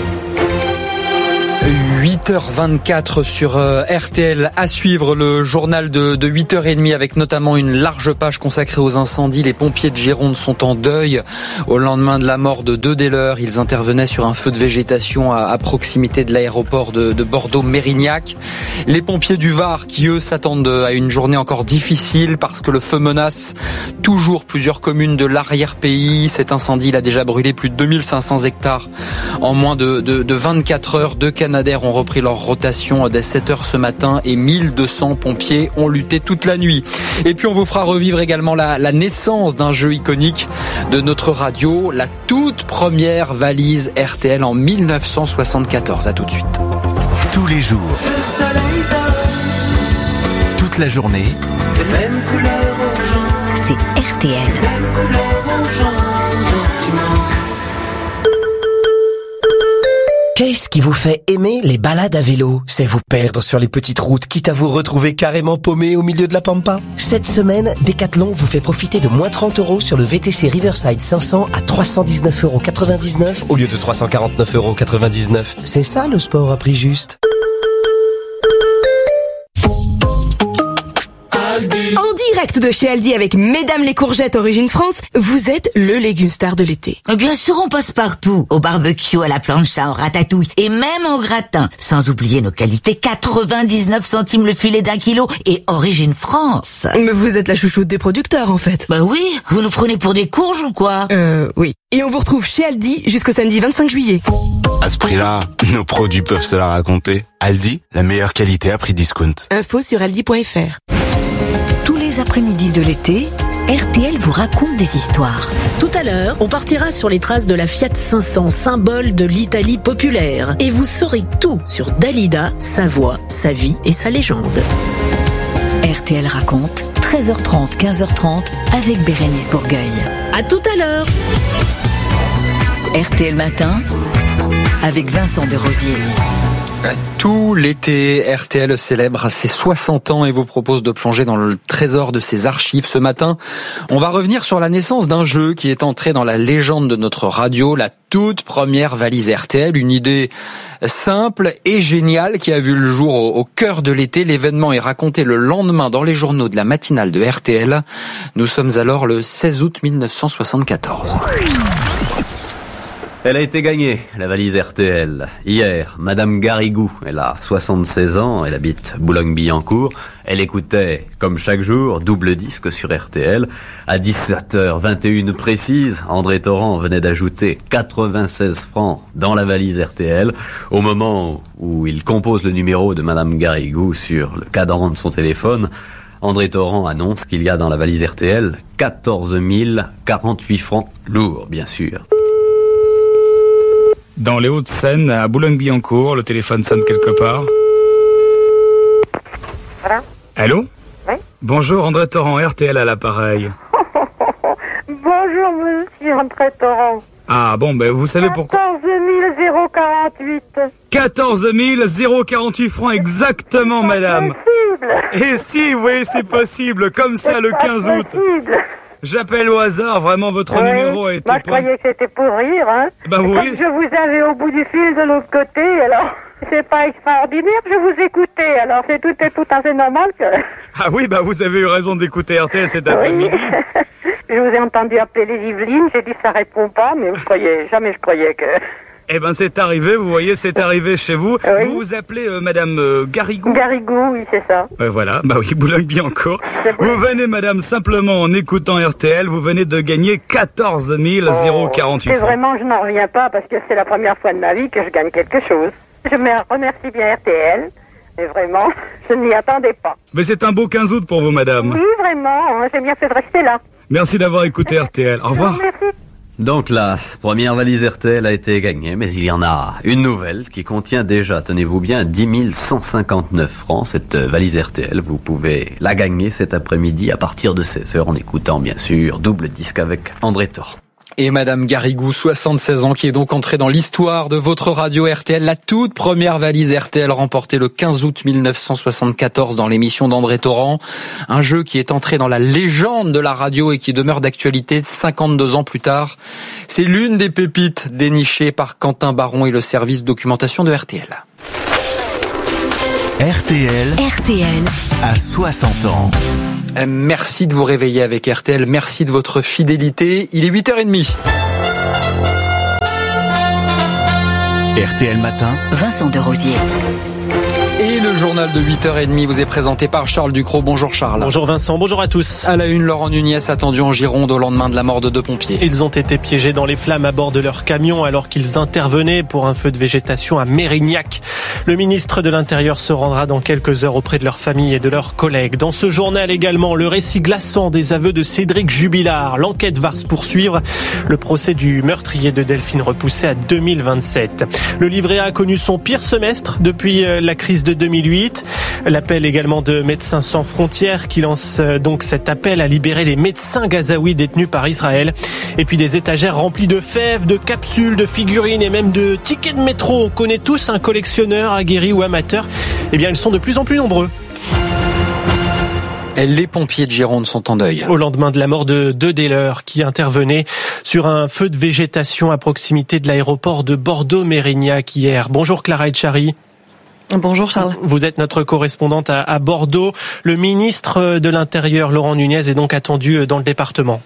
huit heures vingt-quatre sur R T L, à suivre le journal de, de huit heures trente avec notamment une large page consacrée aux incendies. Les pompiers de Gironde sont en deuil au lendemain de la mort de deux des leurs. Ils intervenaient sur un feu de végétation à, à proximité de l'aéroport de, de Bordeaux-Mérignac. Les pompiers du Var qui eux s'attendent à une journée encore difficile parce que le feu menace toujours plusieurs communes de l'arrière-pays. Cet incendie il a déjà brûlé plus de deux mille cinq cents hectares en moins de, de, de vingt-quatre heures. Deux Canadair ont repris leur rotation dès sept heures ce matin et mille deux cents pompiers ont lutté toute la nuit. Et puis on vous fera revivre également la, la naissance d'un jeu iconique de notre radio, la toute première valise R T L en mille neuf cent soixante-quatorze. À tout de suite. Tous les jours, toute la journée, c'est R T L. Qu'est-ce qui vous fait aimer les balades à vélo? C'est vous perdre sur les petites routes, quitte à vous retrouver carrément paumé au milieu de la pampa. Cette semaine, Decathlon vous fait profiter de moins trente euros sur le V T C Riverside cinq cents à trois cent dix-neuf euros quatre-vingt-dix-neuf au lieu de trois cent quarante-neuf euros quatre-vingt-dix-neuf. C'est ça le sport à prix juste. Aldi. En direct de chez Aldi avec Mesdames les courgettes Origine France, vous êtes le légume star de l'été. Bien sûr, on passe partout. Au barbecue, à la plancha, au ratatouille et même au gratin. Sans oublier nos qualités, quatre-vingt-dix-neuf centimes le filet d'un kilo et Origine France. Mais vous êtes la chouchoute des producteurs en fait. Bah oui, vous nous prenez pour des courges ou quoi? Euh, oui. Et on vous retrouve chez Aldi jusqu'au samedi vingt-cinq juillet. À ce prix-là, nos produits peuvent se la raconter. Aldi, la meilleure qualité à prix discount. Info sur aldi point f r. Tous les après-midi de l'été, R T L vous raconte des histoires. Tout à l'heure, on partira sur les traces de la Fiat cinq cents, symbole de l'Italie populaire. Et vous saurez tout sur Dalida, sa voix, sa vie et sa légende. R T L raconte, treize heures trente, quinze heures trente, avec Bérénice Bourgueil. À tout à l'heure. R T L Matin, avec Vincent Desrosiers. Tout l'été, R T L célèbre ses soixante ans et vous propose de plonger dans le trésor de ses archives. Ce matin, on va revenir sur la naissance d'un jeu qui est entré dans la légende de notre radio, la toute première valise R T L. Une idée simple et géniale qui a vu le jour au, au cœur de l'été. L'événement est raconté le lendemain dans les journaux de la matinale de R T L. Nous sommes alors le seize août mille neuf cent soixante-quatorze. Elle a été gagnée, la valise R T L. Hier, Madame Garrigou, elle a soixante-seize ans, elle habite Boulogne-Billancourt. Elle écoutait, comme chaque jour, double disque sur R T L. À dix-sept heures vingt et une précises, André Torrent venait d'ajouter quatre-vingt-seize francs dans la valise R T L. Au moment où il compose le numéro de Madame Garrigou sur le cadran de son téléphone, André Torrent annonce qu'il y a dans la valise R T L quatorze mille quarante-huit francs, lourds bien sûr. Dans les Hauts-de-Seine, à Boulogne-Billancourt, le téléphone sonne quelque part. Voilà. Allô? Oui. Bonjour, André Torrent, R T L à l'appareil. Bonjour, monsieur André Torrent. Ah bon, ben vous savez pourquoi? quatorze mille quarante-huit. quatorze mille quarante-huit francs exactement, madame. C'est possible. Et si, oui, c'est possible, comme ça, le quinze août. Possible. J'appelle au hasard, vraiment, votre oui, numéro a été... Moi, je croyais que c'était pour rire, hein. Bah oui. Comme je vous avais au bout du fil de l'autre côté, alors... C'est pas extraordinaire, je vous écoutais, alors c'est tout, est tout à fait normal que... Ah oui, bah vous avez eu raison d'écouter R T L cet après-midi. Je vous ai entendu appeler les Yvelines, j'ai dit ça répond pas, mais je croyais, jamais je croyais que... Eh ben c'est arrivé, vous voyez, c'est arrivé chez vous. Oui. Vous vous appelez euh, Madame euh, Garrigou. Garrigou, oui, c'est ça. Ouais, voilà, bah oui, Boulogne-Billancourt. Vous venez, Madame, simplement en écoutant R T L, vous venez de gagner quatorze mille quarante-huit C'est francs. vraiment, je n'en reviens pas, parce que c'est la première fois de ma vie que je gagne quelque chose. Je me remercie bien R T L, mais vraiment, je ne m'y attendais pas. Mais c'est un beau quinze août pour vous, Madame. Oui, vraiment, hein, j'ai bien fait de rester là. Merci d'avoir écouté R T L. Au revoir. Merci. Donc la première valise R T L a été gagnée, mais il y en a une nouvelle qui contient déjà, tenez-vous bien, dix mille cent cinquante-neuf francs. Cette valise R T L, vous pouvez la gagner cet après-midi à partir de seize heures en écoutant bien sûr double disque avec André Torrent. Et Madame Garrigou, soixante-seize ans, qui est donc entrée dans l'histoire de votre radio R T L. La toute première valise R T L remportée le quinze août mille neuf cent soixante-quatorze dans l'émission d'André Torrent. Un jeu qui est entré dans la légende de la radio et qui demeure d'actualité cinquante-deux ans plus tard. C'est l'une des pépites dénichées par Quentin Baron et le service documentation de R T L. R T L. R T L. À soixante ans. Merci de vous réveiller avec R T L. Merci de votre fidélité. Il est huit heures trente. R T L Matin. Vincent Desrosiers. Et le journal de huit heures trente vous est présenté par Charles Ducrot. Bonjour Charles. Bonjour Vincent, bonjour à tous. À la une, Laurent Nunez attendu en Gironde au lendemain de la mort de deux pompiers. Ils ont été piégés dans les flammes à bord de leur camion alors qu'ils intervenaient pour un feu de végétation à Mérignac. Le ministre de l'Intérieur se rendra dans quelques heures auprès de leur famille et de leurs collègues. Dans ce journal également, le récit glaçant des aveux de Cédric Jubilard. L'enquête va se poursuivre. Le procès du meurtrier de Delphine repoussé à deux mille vingt-sept. Le livret A a connu son pire semestre depuis la crise de deux mille huit. L'appel également de Médecins sans frontières qui lance donc cet appel à libérer les médecins gazaouis détenus par Israël. Et puis des étagères remplies de fèves, de capsules, de figurines et même de tickets de métro. On connaît tous un collectionneur aguerri ou amateur. Eh bien, ils sont de plus en plus nombreux. Les pompiers de Gironde sont en deuil. Au lendemain de la mort de deux dealers qui intervenaient sur un feu de végétation à proximité de l'aéroport de Bordeaux-Mérignac hier. Bonjour Clara Etchari. Bonjour Charles. Vous êtes notre correspondante à, à Bordeaux. Le ministre de l'Intérieur, Laurent Nunez, est donc attendu dans le département.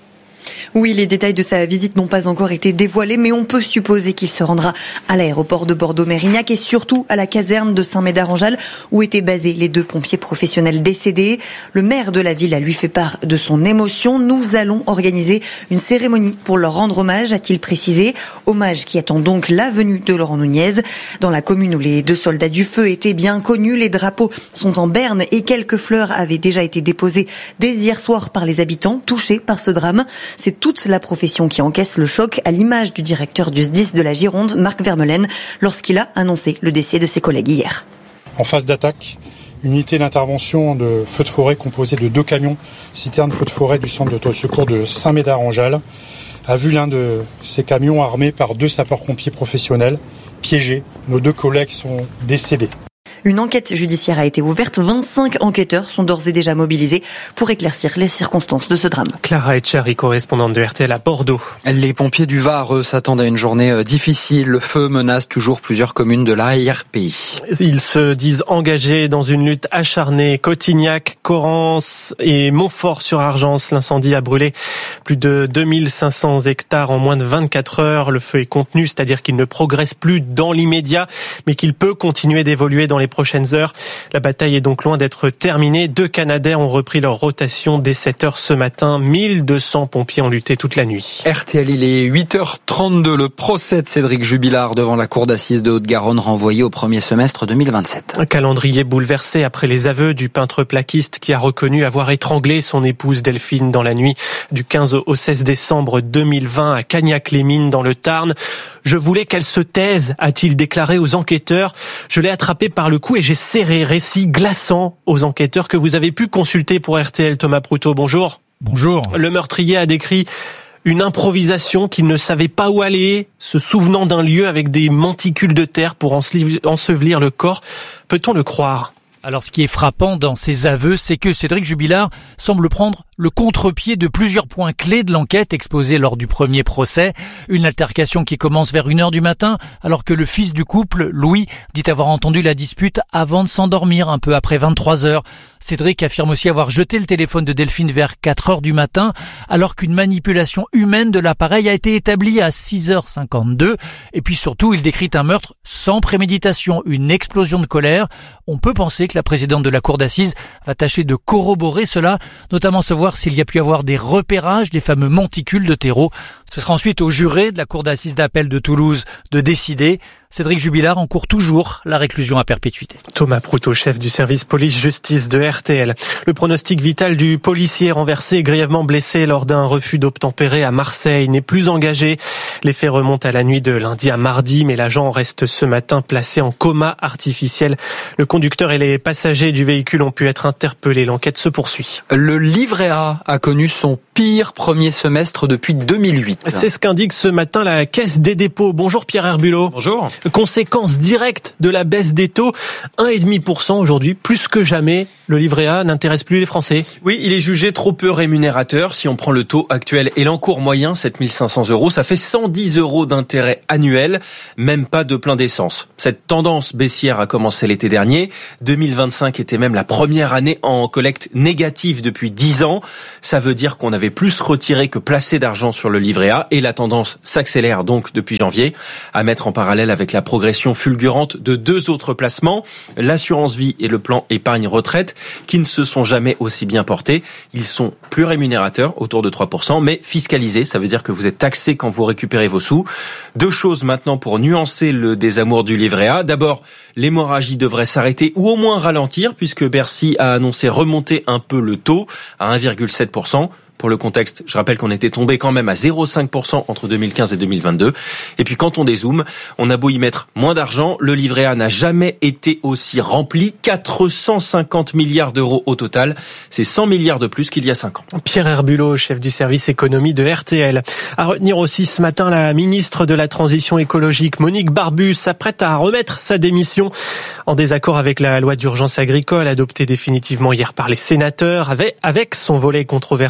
Oui, les détails de sa visite n'ont pas encore été dévoilés, mais on peut supposer qu'il se rendra à l'aéroport de Bordeaux-Mérignac et surtout à la caserne de Saint-Médard-en-Jalles où étaient basés les deux pompiers professionnels décédés. Le maire de la ville a lui fait part de son émotion. Nous allons organiser une cérémonie pour leur rendre hommage, a-t-il précisé. Hommage qui attend donc la venue de Laurent Nunez. Dans la commune où les deux soldats du feu étaient bien connus, les drapeaux sont en berne et quelques fleurs avaient déjà été déposées dès hier soir par les habitants touchés par ce drame. C'est toute la profession qui encaisse le choc, à l'image du directeur du S D I S de la Gironde, Marc Vermeulen, lorsqu'il a annoncé le décès de ses collègues hier. En phase d'attaque, une unité d'intervention de feux de forêt composée de deux camions citernes feux de forêt du centre de secours de Saint-Médard-en-Jalles a vu l'un de ces camions armés par deux sapeurs-pompiers professionnels piégés. Nos deux collègues sont décédés. Une enquête judiciaire a été ouverte. vingt-cinq enquêteurs sont d'ores et déjà mobilisés pour éclaircir les circonstances de ce drame. Clara Etchari, correspondante de R T L à Bordeaux. Les pompiers du Var, eux, s'attendent à une journée difficile. Le feu menace toujours plusieurs communes de l'arrière-pays. Ils se disent engagés dans une lutte acharnée. Cotignac, Corrence et Montfort-sur-Argence. L'incendie a brûlé plus de deux mille cinq cents hectares en moins de vingt-quatre heures. Le feu est contenu, c'est-à-dire qu'il ne progresse plus dans l'immédiat, mais qu'il peut continuer d'évoluer dans les prochaines heures. La bataille est donc loin d'être terminée. Deux Canadair ont repris leur rotation dès sept heures ce matin. mille deux cents pompiers ont lutté toute la nuit. R T L, il est huit heures trente-deux. Le procès de Cédric Jubilard devant la cour d'assises de Haute-Garonne renvoyé au premier semestre deux mille vingt-sept. Un calendrier bouleversé après les aveux du peintre plaquiste qui a reconnu avoir étranglé son épouse Delphine dans la nuit du quinze au seize décembre deux mille vingt à Cagnac-les-Mines dans le Tarn. Je voulais qu'elle se taise, a-t-il déclaré aux enquêteurs. Je l'ai attrapée par le cou et j'ai serré. Récit glaçant aux enquêteurs que vous avez pu consulter pour R T L. Thomas Proutot, bonjour. Bonjour. Le meurtrier a décrit une improvisation qu'il ne savait pas où aller, se souvenant d'un lieu avec des monticules de terre pour ensevelir le corps. Peut-on le croire ? Alors, ce qui est frappant dans ces aveux, c'est que Cédric Jubilard semble prendre le contre-pied de plusieurs points clés de l'enquête exposée lors du premier procès. Une altercation qui commence vers une heure du matin, alors que le fils du couple, Louis, dit avoir entendu la dispute avant de s'endormir, un peu après vingt-trois heures. Cédric affirme aussi avoir jeté le téléphone de Delphine vers quatre heures du matin, alors qu'une manipulation humaine de l'appareil a été établie à six heures cinquante-deux. Et puis surtout, il décrit un meurtre sans préméditation, une explosion de colère. On peut penser que la présidente de la cour d'assises va tâcher de corroborer cela, notamment savoir s'il y a pu avoir des repérages des fameux monticules de terreau. Ce sera ensuite au juré de la cour d'assises d'appel de Toulouse de décider. Cédric Jubilard encourt toujours la réclusion à perpétuité. Thomas Proutot, chef du service police-justice de R T L. Le pronostic vital du policier renversé et grièvement blessé lors d'un refus d'obtempérer à Marseille n'est plus engagé. Les faits remontent à la nuit de lundi à mardi, mais l'agent reste ce matin placé en coma artificiel. Le conducteur et les passagers du véhicule ont pu être interpellés. L'enquête se poursuit. Le livret A a connu son pire premier semestre depuis deux mille huit. C'est ce qu'indique ce matin la Caisse des dépôts. Bonjour Pierre Herbulot. Bonjour. Conséquence directe de la baisse des taux, un virgule cinq pour cent aujourd'hui, plus que jamais. Le livret A n'intéresse plus les Français. Oui, il est jugé trop peu rémunérateur. Si on prend le taux actuel et l'encours moyen, sept mille cinq cents euros, ça fait cent dix euros d'intérêt annuel, même pas de plein d'essence. Cette tendance baissière a commencé l'été dernier. deux mille vingt-cinq était même la première année en collecte négative depuis dix ans. Ça veut dire qu'on avait plus retiré que placé d'argent sur le livret A et la tendance s'accélère donc depuis janvier, à mettre en parallèle avec la progression fulgurante de deux autres placements, l'assurance vie et le plan épargne retraite, qui ne se sont jamais aussi bien portés. Ils sont plus rémunérateurs, autour de trois pour cent, mais fiscalisés, ça veut dire que vous êtes taxé quand vous récupérez vos sous. Deux choses maintenant pour nuancer le désamour du livret A. D'abord, l'hémorragie devrait s'arrêter ou au moins ralentir, puisque Bercy a annoncé remonter un peu le taux à un virgule sept pour cent. Pour le contexte, je rappelle qu'on était tombé quand même à zéro virgule cinq pour cent entre deux mille quinze et deux mille vingt-deux. Et puis quand on dézoome, on a beau y mettre moins d'argent, le livret A n'a jamais été aussi rempli. quatre cent cinquante milliards d'euros au total. C'est cent milliards de plus qu'il y a cinq ans. Pierre Herbulot, chef du service économie de R T L. À retenir aussi ce matin, la ministre de la Transition écologique, Monique Barbu, s'apprête à remettre sa démission en désaccord avec la loi d'urgence agricole adoptée définitivement hier par les sénateurs, avec, avec son volet controversé sur les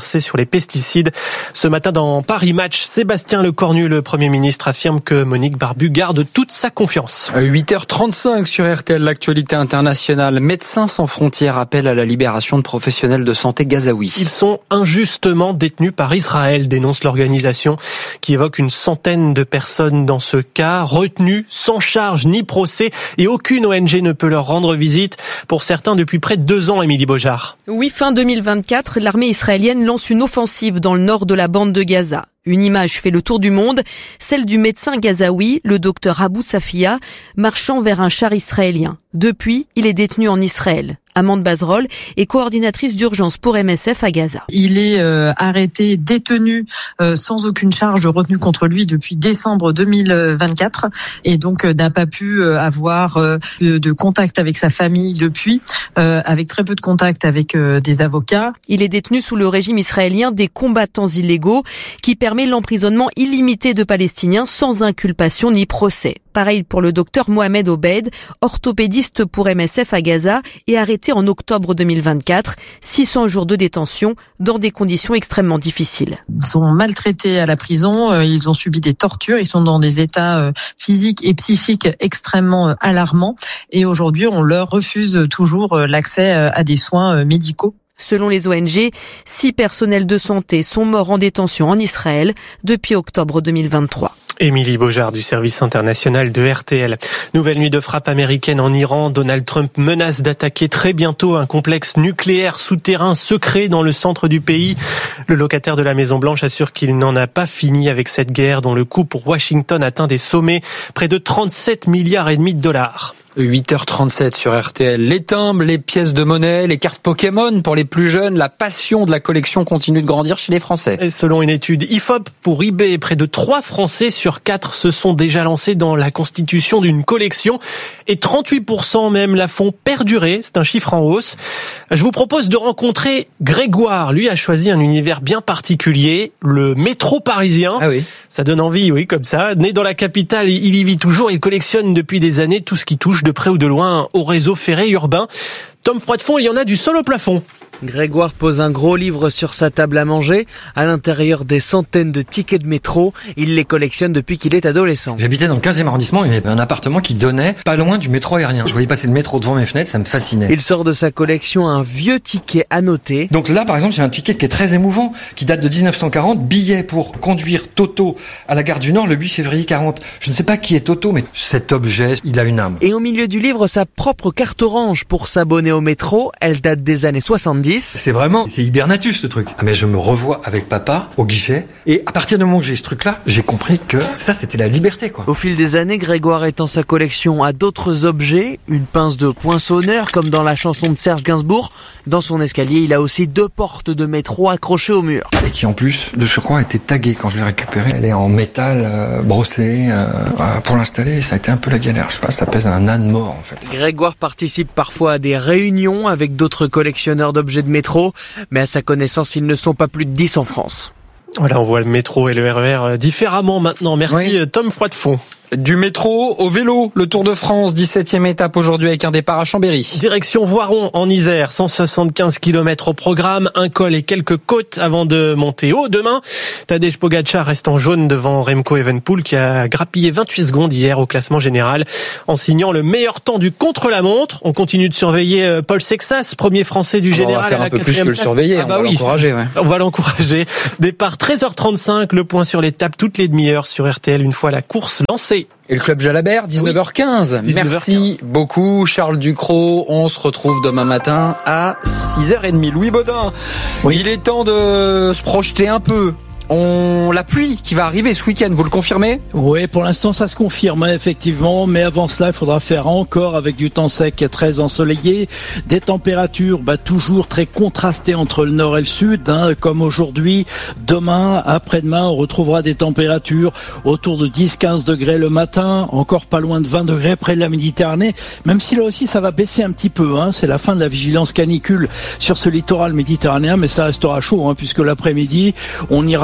les pesticides. Ce matin dans Paris Match, Sébastien Lecornu, le Premier ministre, affirme que Monique Barbu garde toute sa confiance. huit heures trente-cinq sur R T L, l'actualité internationale. Médecins sans frontières appellent à la libération de professionnels de santé gazaouis. Ils sont injustement détenus par Israël, dénonce l'organisation qui évoque une centaine de personnes dans ce cas, retenues sans charge ni procès, et aucune O N G ne peut leur rendre visite. Pour certains, depuis près de deux ans, Émilie Beaujard. Oui, fin deux mille vingt-quatre, l'armée israélienne lance une offensive dans le nord de la bande de Gaza. Une image fait le tour du monde, celle du médecin gazaoui, le docteur Abou Safia, marchant vers un char israélien. Depuis, il est détenu en Israël. Amande Bazrol est coordinatrice d'urgence pour M S F à Gaza. Il est euh, arrêté, détenu euh, sans aucune charge retenue contre lui depuis décembre deux mille vingt-quatre et donc euh, n'a pas pu euh, avoir euh, de, de contact avec sa famille depuis, euh, avec très peu de contact avec euh, des avocats. Il est détenu sous le régime israélien des combattants illégaux qui permet l'emprisonnement illimité de Palestiniens sans inculpation ni procès. Pareil pour le docteur Mohamed Obed, orthopédiste pour M S F à Gaza et arrêté en octobre deux mille vingt-quatre, six cents jours de détention dans des conditions extrêmement difficiles. Ils sont maltraités à la prison, ils ont subi des tortures, ils sont dans des états physiques et psychiques extrêmement alarmants et aujourd'hui on leur refuse toujours l'accès à des soins médicaux. Selon les O N G, six personnels de santé sont morts en détention en Israël depuis octobre deux mille vingt-trois. Émilie Beaujard du service international de R T L. Nouvelle nuit de frappe américaine en Iran. Donald Trump menace d'attaquer très bientôt un complexe nucléaire souterrain secret dans le centre du pays. Le locataire de la Maison-Blanche assure qu'il n'en a pas fini avec cette guerre dont le coût pour Washington atteint des sommets, près de trente-sept milliards et demi de dollars. huit heures trente-sept sur R T L. Les timbres, les pièces de monnaie, les cartes Pokémon pour les plus jeunes, la passion de la collection continue de grandir chez les Français. Et selon une étude I F O P pour eBay, près de trois Français sur quatre se sont déjà lancés dans la constitution d'une collection et trente-huit pour cent même la font perdurer. C'est un chiffre en hausse. Je vous propose de rencontrer Grégoire. Lui a choisi un univers bien particulier, le métro parisien. Ah oui. Ça donne envie, oui, comme ça. Né dans la capitale, il y vit toujours. Il collectionne depuis des années tout ce qui touche de près ou de loin au réseau ferré urbain. Tom Froidefond, il y en a du sol au plafond. Grégoire pose un gros livre sur sa table à manger. À l'intérieur, des centaines de tickets de métro. Il les collectionne depuis qu'il est adolescent. J'habitais dans le quinzième arrondissement. Il y avait un appartement qui donnait pas loin du métro aérien. Je voyais passer le métro devant mes fenêtres, ça me fascinait. Il sort de sa collection un vieux ticket annoté. Donc là, par exemple, j'ai un ticket qui est très émouvant, qui date de dix-neuf cent quarante. Billet pour conduire Toto à la gare du Nord le huit février quarante. Je ne sais pas qui est Toto, mais cet objet, il a une âme. Et au milieu du livre, sa propre carte orange pour s'abonner au métro. Elle date des années soixante-dix. C'est vraiment, c'est Hibernatus le truc. Ah mais je me revois avec papa au guichet et à partir du moment où j'ai ce truc-là, j'ai compris que ça c'était la liberté quoi. Au fil des années, Grégoire étend sa collection à d'autres objets, une pince de poinçonneur comme dans la chanson de Serge Gainsbourg. Dans son escalier, il a aussi deux portes de métro accrochées au mur. Et qui en plus, de surcroît, a été taguée quand je l'ai récupérée. Elle est en métal euh, brossé. Euh, pour l'installer, ça a été un peu la galère. Je sais pas, ça pèse un âne mort en fait. Grégoire participe parfois à des réunions avec d'autres collectionneurs d'objets de métro, mais à sa connaissance, ils ne sont pas plus de dix en France. Voilà, on voit le métro et le R E R différemment maintenant. Merci oui. Tom Froidefond. Du métro au vélo, le Tour de France, dix-septième étape aujourd'hui avec un départ à Chambéry. Direction Voiron en Isère, cent soixante-quinze kilomètres au programme, un col et quelques côtes avant de monter haut demain. Tadej Pogačar reste en jaune devant Remco Evenepoel qui a grappillé vingt-huit secondes hier au classement général en signant le meilleur temps du contre-la-montre. On continue de surveiller Paul Sexas, premier français du général. On va faire à la un peu plus que le place. surveiller, ah bah on va oui. l'encourager. Ouais. On va l'encourager. Départ treize heures trente-cinq, le point sur l'étape toutes les demi-heures sur R T L une fois la course lancée. Et le club Jalabert, dix-neuf heures quinze. Oui, dix-neuf heures quinze. Merci beaucoup Charles Ducrot. On se retrouve demain matin à six heures trente. Louis Baudin, oui. Il est temps de se projeter un peu. On la pluie qui va arriver ce week-end, vous le confirmez ? Oui, pour l'instant ça se confirme effectivement, mais avant cela il faudra faire encore avec du temps sec et très ensoleillé, des températures bah, toujours très contrastées entre le nord et le sud, hein, comme aujourd'hui. Demain, après-demain, on retrouvera des températures autour de dix à quinze degrés le matin, encore pas loin de vingt degrés près de la Méditerranée, même si là aussi ça va baisser un petit peu, hein, c'est la fin de la vigilance canicule sur ce littoral méditerranéen, mais ça restera chaud, hein, puisque l'après-midi on ira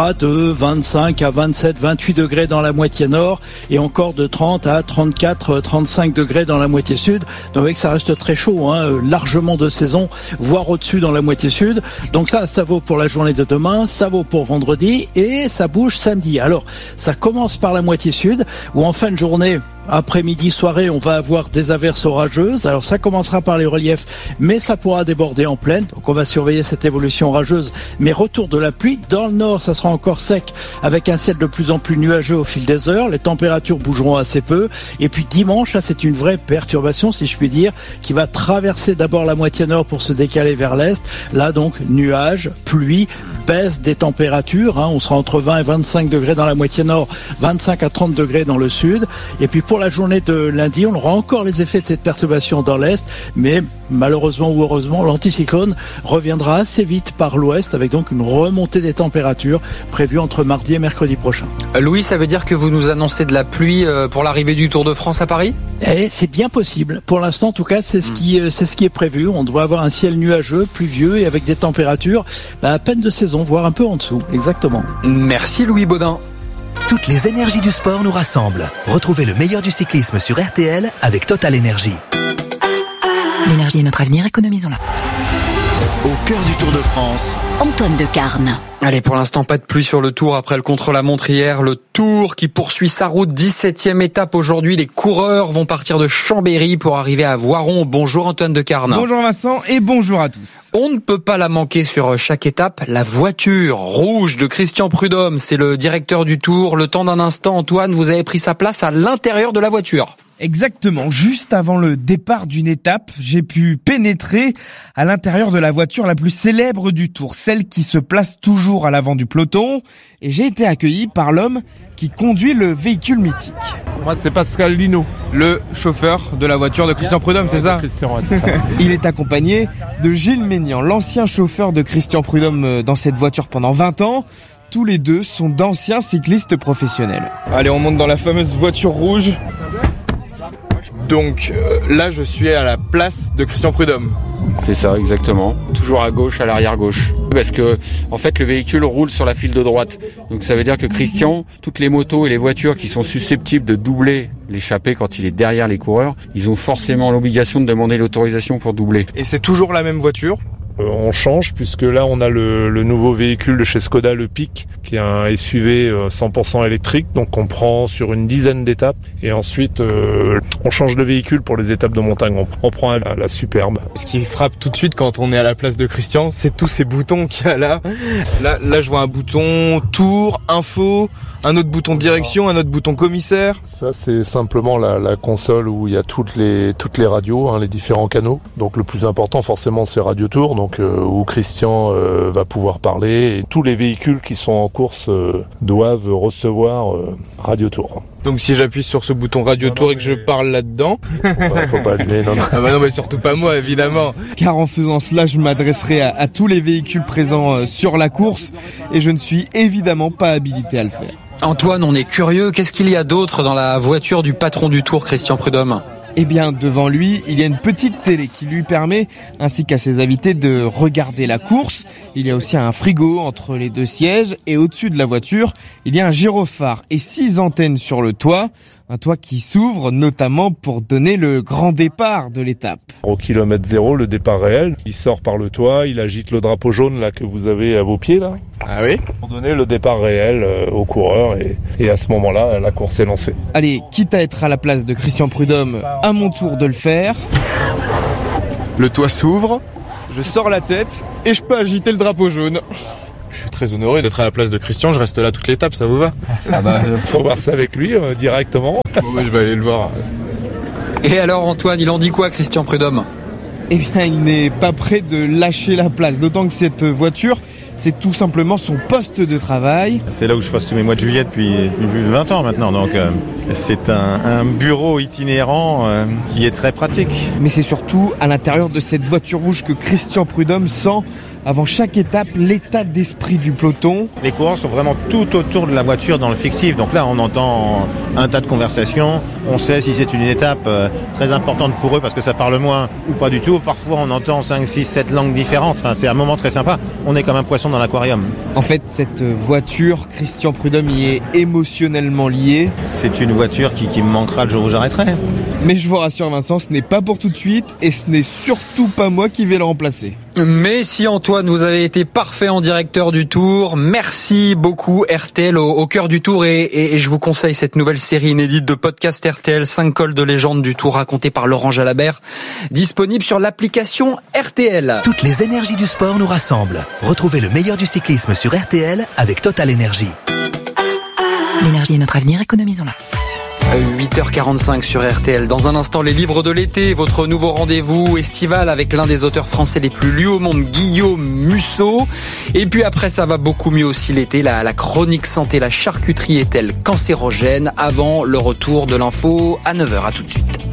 va de vingt-cinq à vingt-sept, vingt-huit degrés dans la moitié nord et encore de trente à trente-quatre, trente-cinq degrés dans la moitié sud. Donc avec ça reste très chaud, hein, largement de saison, voire au-dessus dans la moitié sud. Donc ça, ça vaut pour la journée de demain, ça vaut pour vendredi et ça bouge samedi. Alors ça commence par la moitié sud où en fin de journée, après-midi, soirée, on va avoir des averses orageuses. Alors ça commencera par les reliefs, mais ça pourra déborder en plaine. Donc on va surveiller cette évolution orageuse. Mais retour de la pluie. Dans le nord, ça sera encore sec avec un ciel de plus en plus nuageux au fil des heures. Les températures bougeront assez peu. Et puis dimanche, là, c'est une vraie perturbation, si je puis dire, qui va traverser d'abord la moitié nord pour se décaler vers l'est. Là, donc, nuages, pluie, baisse des températures. Hein. On sera entre vingt et vingt-cinq degrés dans la moitié nord, vingt-cinq à trente degrés dans le sud. Et puis pour la journée de lundi, on aura encore les effets de cette perturbation dans l'est, mais malheureusement ou heureusement, l'anticyclone reviendra assez vite par l'ouest avec donc une remontée des températures prévue entre mardi et mercredi prochain. Louis, ça veut dire que vous nous annoncez de la pluie pour l'arrivée du Tour de France à Paris ? Et c'est bien possible. Pour l'instant, en tout cas, c'est ce qui, c'est ce qui est prévu. On doit avoir un ciel nuageux, pluvieux et avec des températures bah, à peine de saison, voire un peu en dessous. Exactement. Merci Louis Baudin. Toutes les énergies du sport nous rassemblent. Retrouvez le meilleur du cyclisme sur R T L avec Total Énergie. L'énergie est notre avenir, économisons-la. Au cœur du Tour de France, Antoine Decarne. Allez, pour l'instant, pas de pluie sur le Tour après le contre-la-montre hier. Le Tour qui poursuit sa route, dix-septième étape aujourd'hui. Les coureurs vont partir de Chambéry pour arriver à Voiron. Bonjour Antoine Decarne. Bonjour Vincent et bonjour à tous. On ne peut pas la manquer sur chaque étape. La voiture rouge de Christian Prudhomme, c'est le directeur du Tour. Le temps d'un instant, Antoine, vous avez pris sa place à l'intérieur de la voiture. Exactement, juste avant le départ d'une étape, j'ai pu pénétrer à l'intérieur de la voiture la plus célèbre du Tour, celle qui se place toujours à l'avant du peloton, et j'ai été accueilli par l'homme qui conduit le véhicule mythique. Moi, c'est Pascal Lino, le chauffeur de la voiture de Christian Prudhomme, c'est ça ? Christian, ouais, c'est ça. Il est accompagné de Gilles Ménian, l'ancien chauffeur de Christian Prudhomme dans cette voiture pendant vingt ans. Tous les deux sont d'anciens cyclistes professionnels. Allez, on monte dans la fameuse voiture rouge. Donc euh, là, je suis à la place de Christian Prudhomme. C'est ça, exactement. Toujours à gauche, à l'arrière gauche. Parce que, en fait, le véhicule roule sur la file de droite. Donc ça veut dire que Christian, toutes les motos et les voitures qui sont susceptibles de doubler l'échappée quand il est derrière les coureurs, ils ont forcément l'obligation de demander l'autorisation pour doubler. Et c'est toujours la même voiture ? Euh, on change puisque là on a le, le nouveau véhicule de chez Skoda, le Peak, qui est un S U V cent pour cent électrique, donc on prend sur une dizaine d'étapes et ensuite euh, on change de véhicule pour les étapes de montagne, on, on prend la, la Superbe. Ce qui frappe tout de suite quand on est à la place de Christian, c'est tous ces boutons qu'il y a là. Là, là je vois un bouton Tour, Info, un autre bouton Direction, un autre bouton Commissaire. Ça c'est simplement la, la console où il y a toutes les, toutes les radios, hein, les différents canaux. Donc le plus important forcément c'est Radio Tour, donc Donc, euh, où Christian euh, va pouvoir parler. Et tous les véhicules qui sont en course euh, doivent recevoir euh, Radio Tour. Donc si j'appuie sur ce bouton Radio non, Tour non, et que je parle là-dedans... Faut pas, faut pas allumer, non, non. Ah bah non, mais surtout pas moi, évidemment. Car en faisant cela, je m'adresserai à, à tous les véhicules présents euh, sur la course et je ne suis évidemment pas habilité à le faire. Antoine, on est curieux. Qu'est-ce qu'il y a d'autre dans la voiture du patron du Tour, Christian Prudhomme ? Eh bien, devant lui, il y a une petite télé qui lui permet, ainsi qu'à ses invités, de regarder la course. Il y a aussi un frigo entre les deux sièges et au-dessus de la voiture, il y a un gyrophare et six antennes sur le toit. Un toit qui s'ouvre notamment pour donner le grand départ de l'étape. Au kilomètre zéro, le départ réel, il sort par le toit, il agite le drapeau jaune là que vous avez à vos pieds là. Ah oui ? Pour donner le départ réel euh, aux coureurs et, et à ce moment-là, la course est lancée. Allez, quitte à être à la place de Christian Prudhomme, à mon tour de le faire. Le toit s'ouvre, je sors la tête et je peux agiter le drapeau jaune. Je suis très honoré d'être à la place de Christian, je reste là toute l'étape, ça vous va ? Ah bah, faut voir ça avec lui euh, directement. Bon, bah, je vais aller le voir. Et alors Antoine, il en dit quoi Christian Prudhomme ? Eh bien, il n'est pas prêt de lâcher la place, d'autant que cette voiture, c'est tout simplement son poste de travail. C'est là où je passe tous mes mois de juillet depuis plus de vingt ans maintenant, donc euh, c'est un, un bureau itinérant euh, qui est très pratique. Mais c'est surtout à l'intérieur de cette voiture rouge que Christian Prudhomme sent avant chaque étape l'état d'esprit du peloton. Les coureurs sont vraiment tout autour de la voiture dans le fictif, donc là on entend un tas de conversations, on sait si c'est une étape euh, très importante pour eux parce que ça parle moins ou pas du tout. Parfois on entend cinq, six, sept langues différentes, enfin c'est un moment très sympa, on est comme un poisson poissons dans l'aquarium. En fait, cette voiture, Christian Prudhomme y est émotionnellement lié. C'est une voiture qui, qui me manquera le jour où j'arrêterai. Mais je vous rassure Vincent, ce n'est pas pour tout de suite et ce n'est surtout pas moi qui vais le remplacer. Mais si Antoine, vous avez été parfait en directeur du Tour, merci beaucoup R T L au, au cœur du Tour et, et, et je vous conseille cette nouvelle série inédite de podcast R T L, cinq cols de légende du Tour racontés par Laurent Jalabert, disponible sur l'application R T L. Toutes les énergies du sport nous rassemblent. Retrouvez le meilleur du cyclisme sur R T L avec Total Energy. L'énergie est notre avenir, économisons-la. huit heures quarante-cinq sur R T L. Dans un instant, les livres de l'été, votre nouveau rendez-vous estival avec l'un des auteurs français les plus lus au monde, Guillaume Musso. Et puis après, ça va beaucoup mieux aussi l'été. La, la chronique santé, la charcuterie est-elle cancérogène? Avant le retour de l'info à neuf heures. À tout de suite.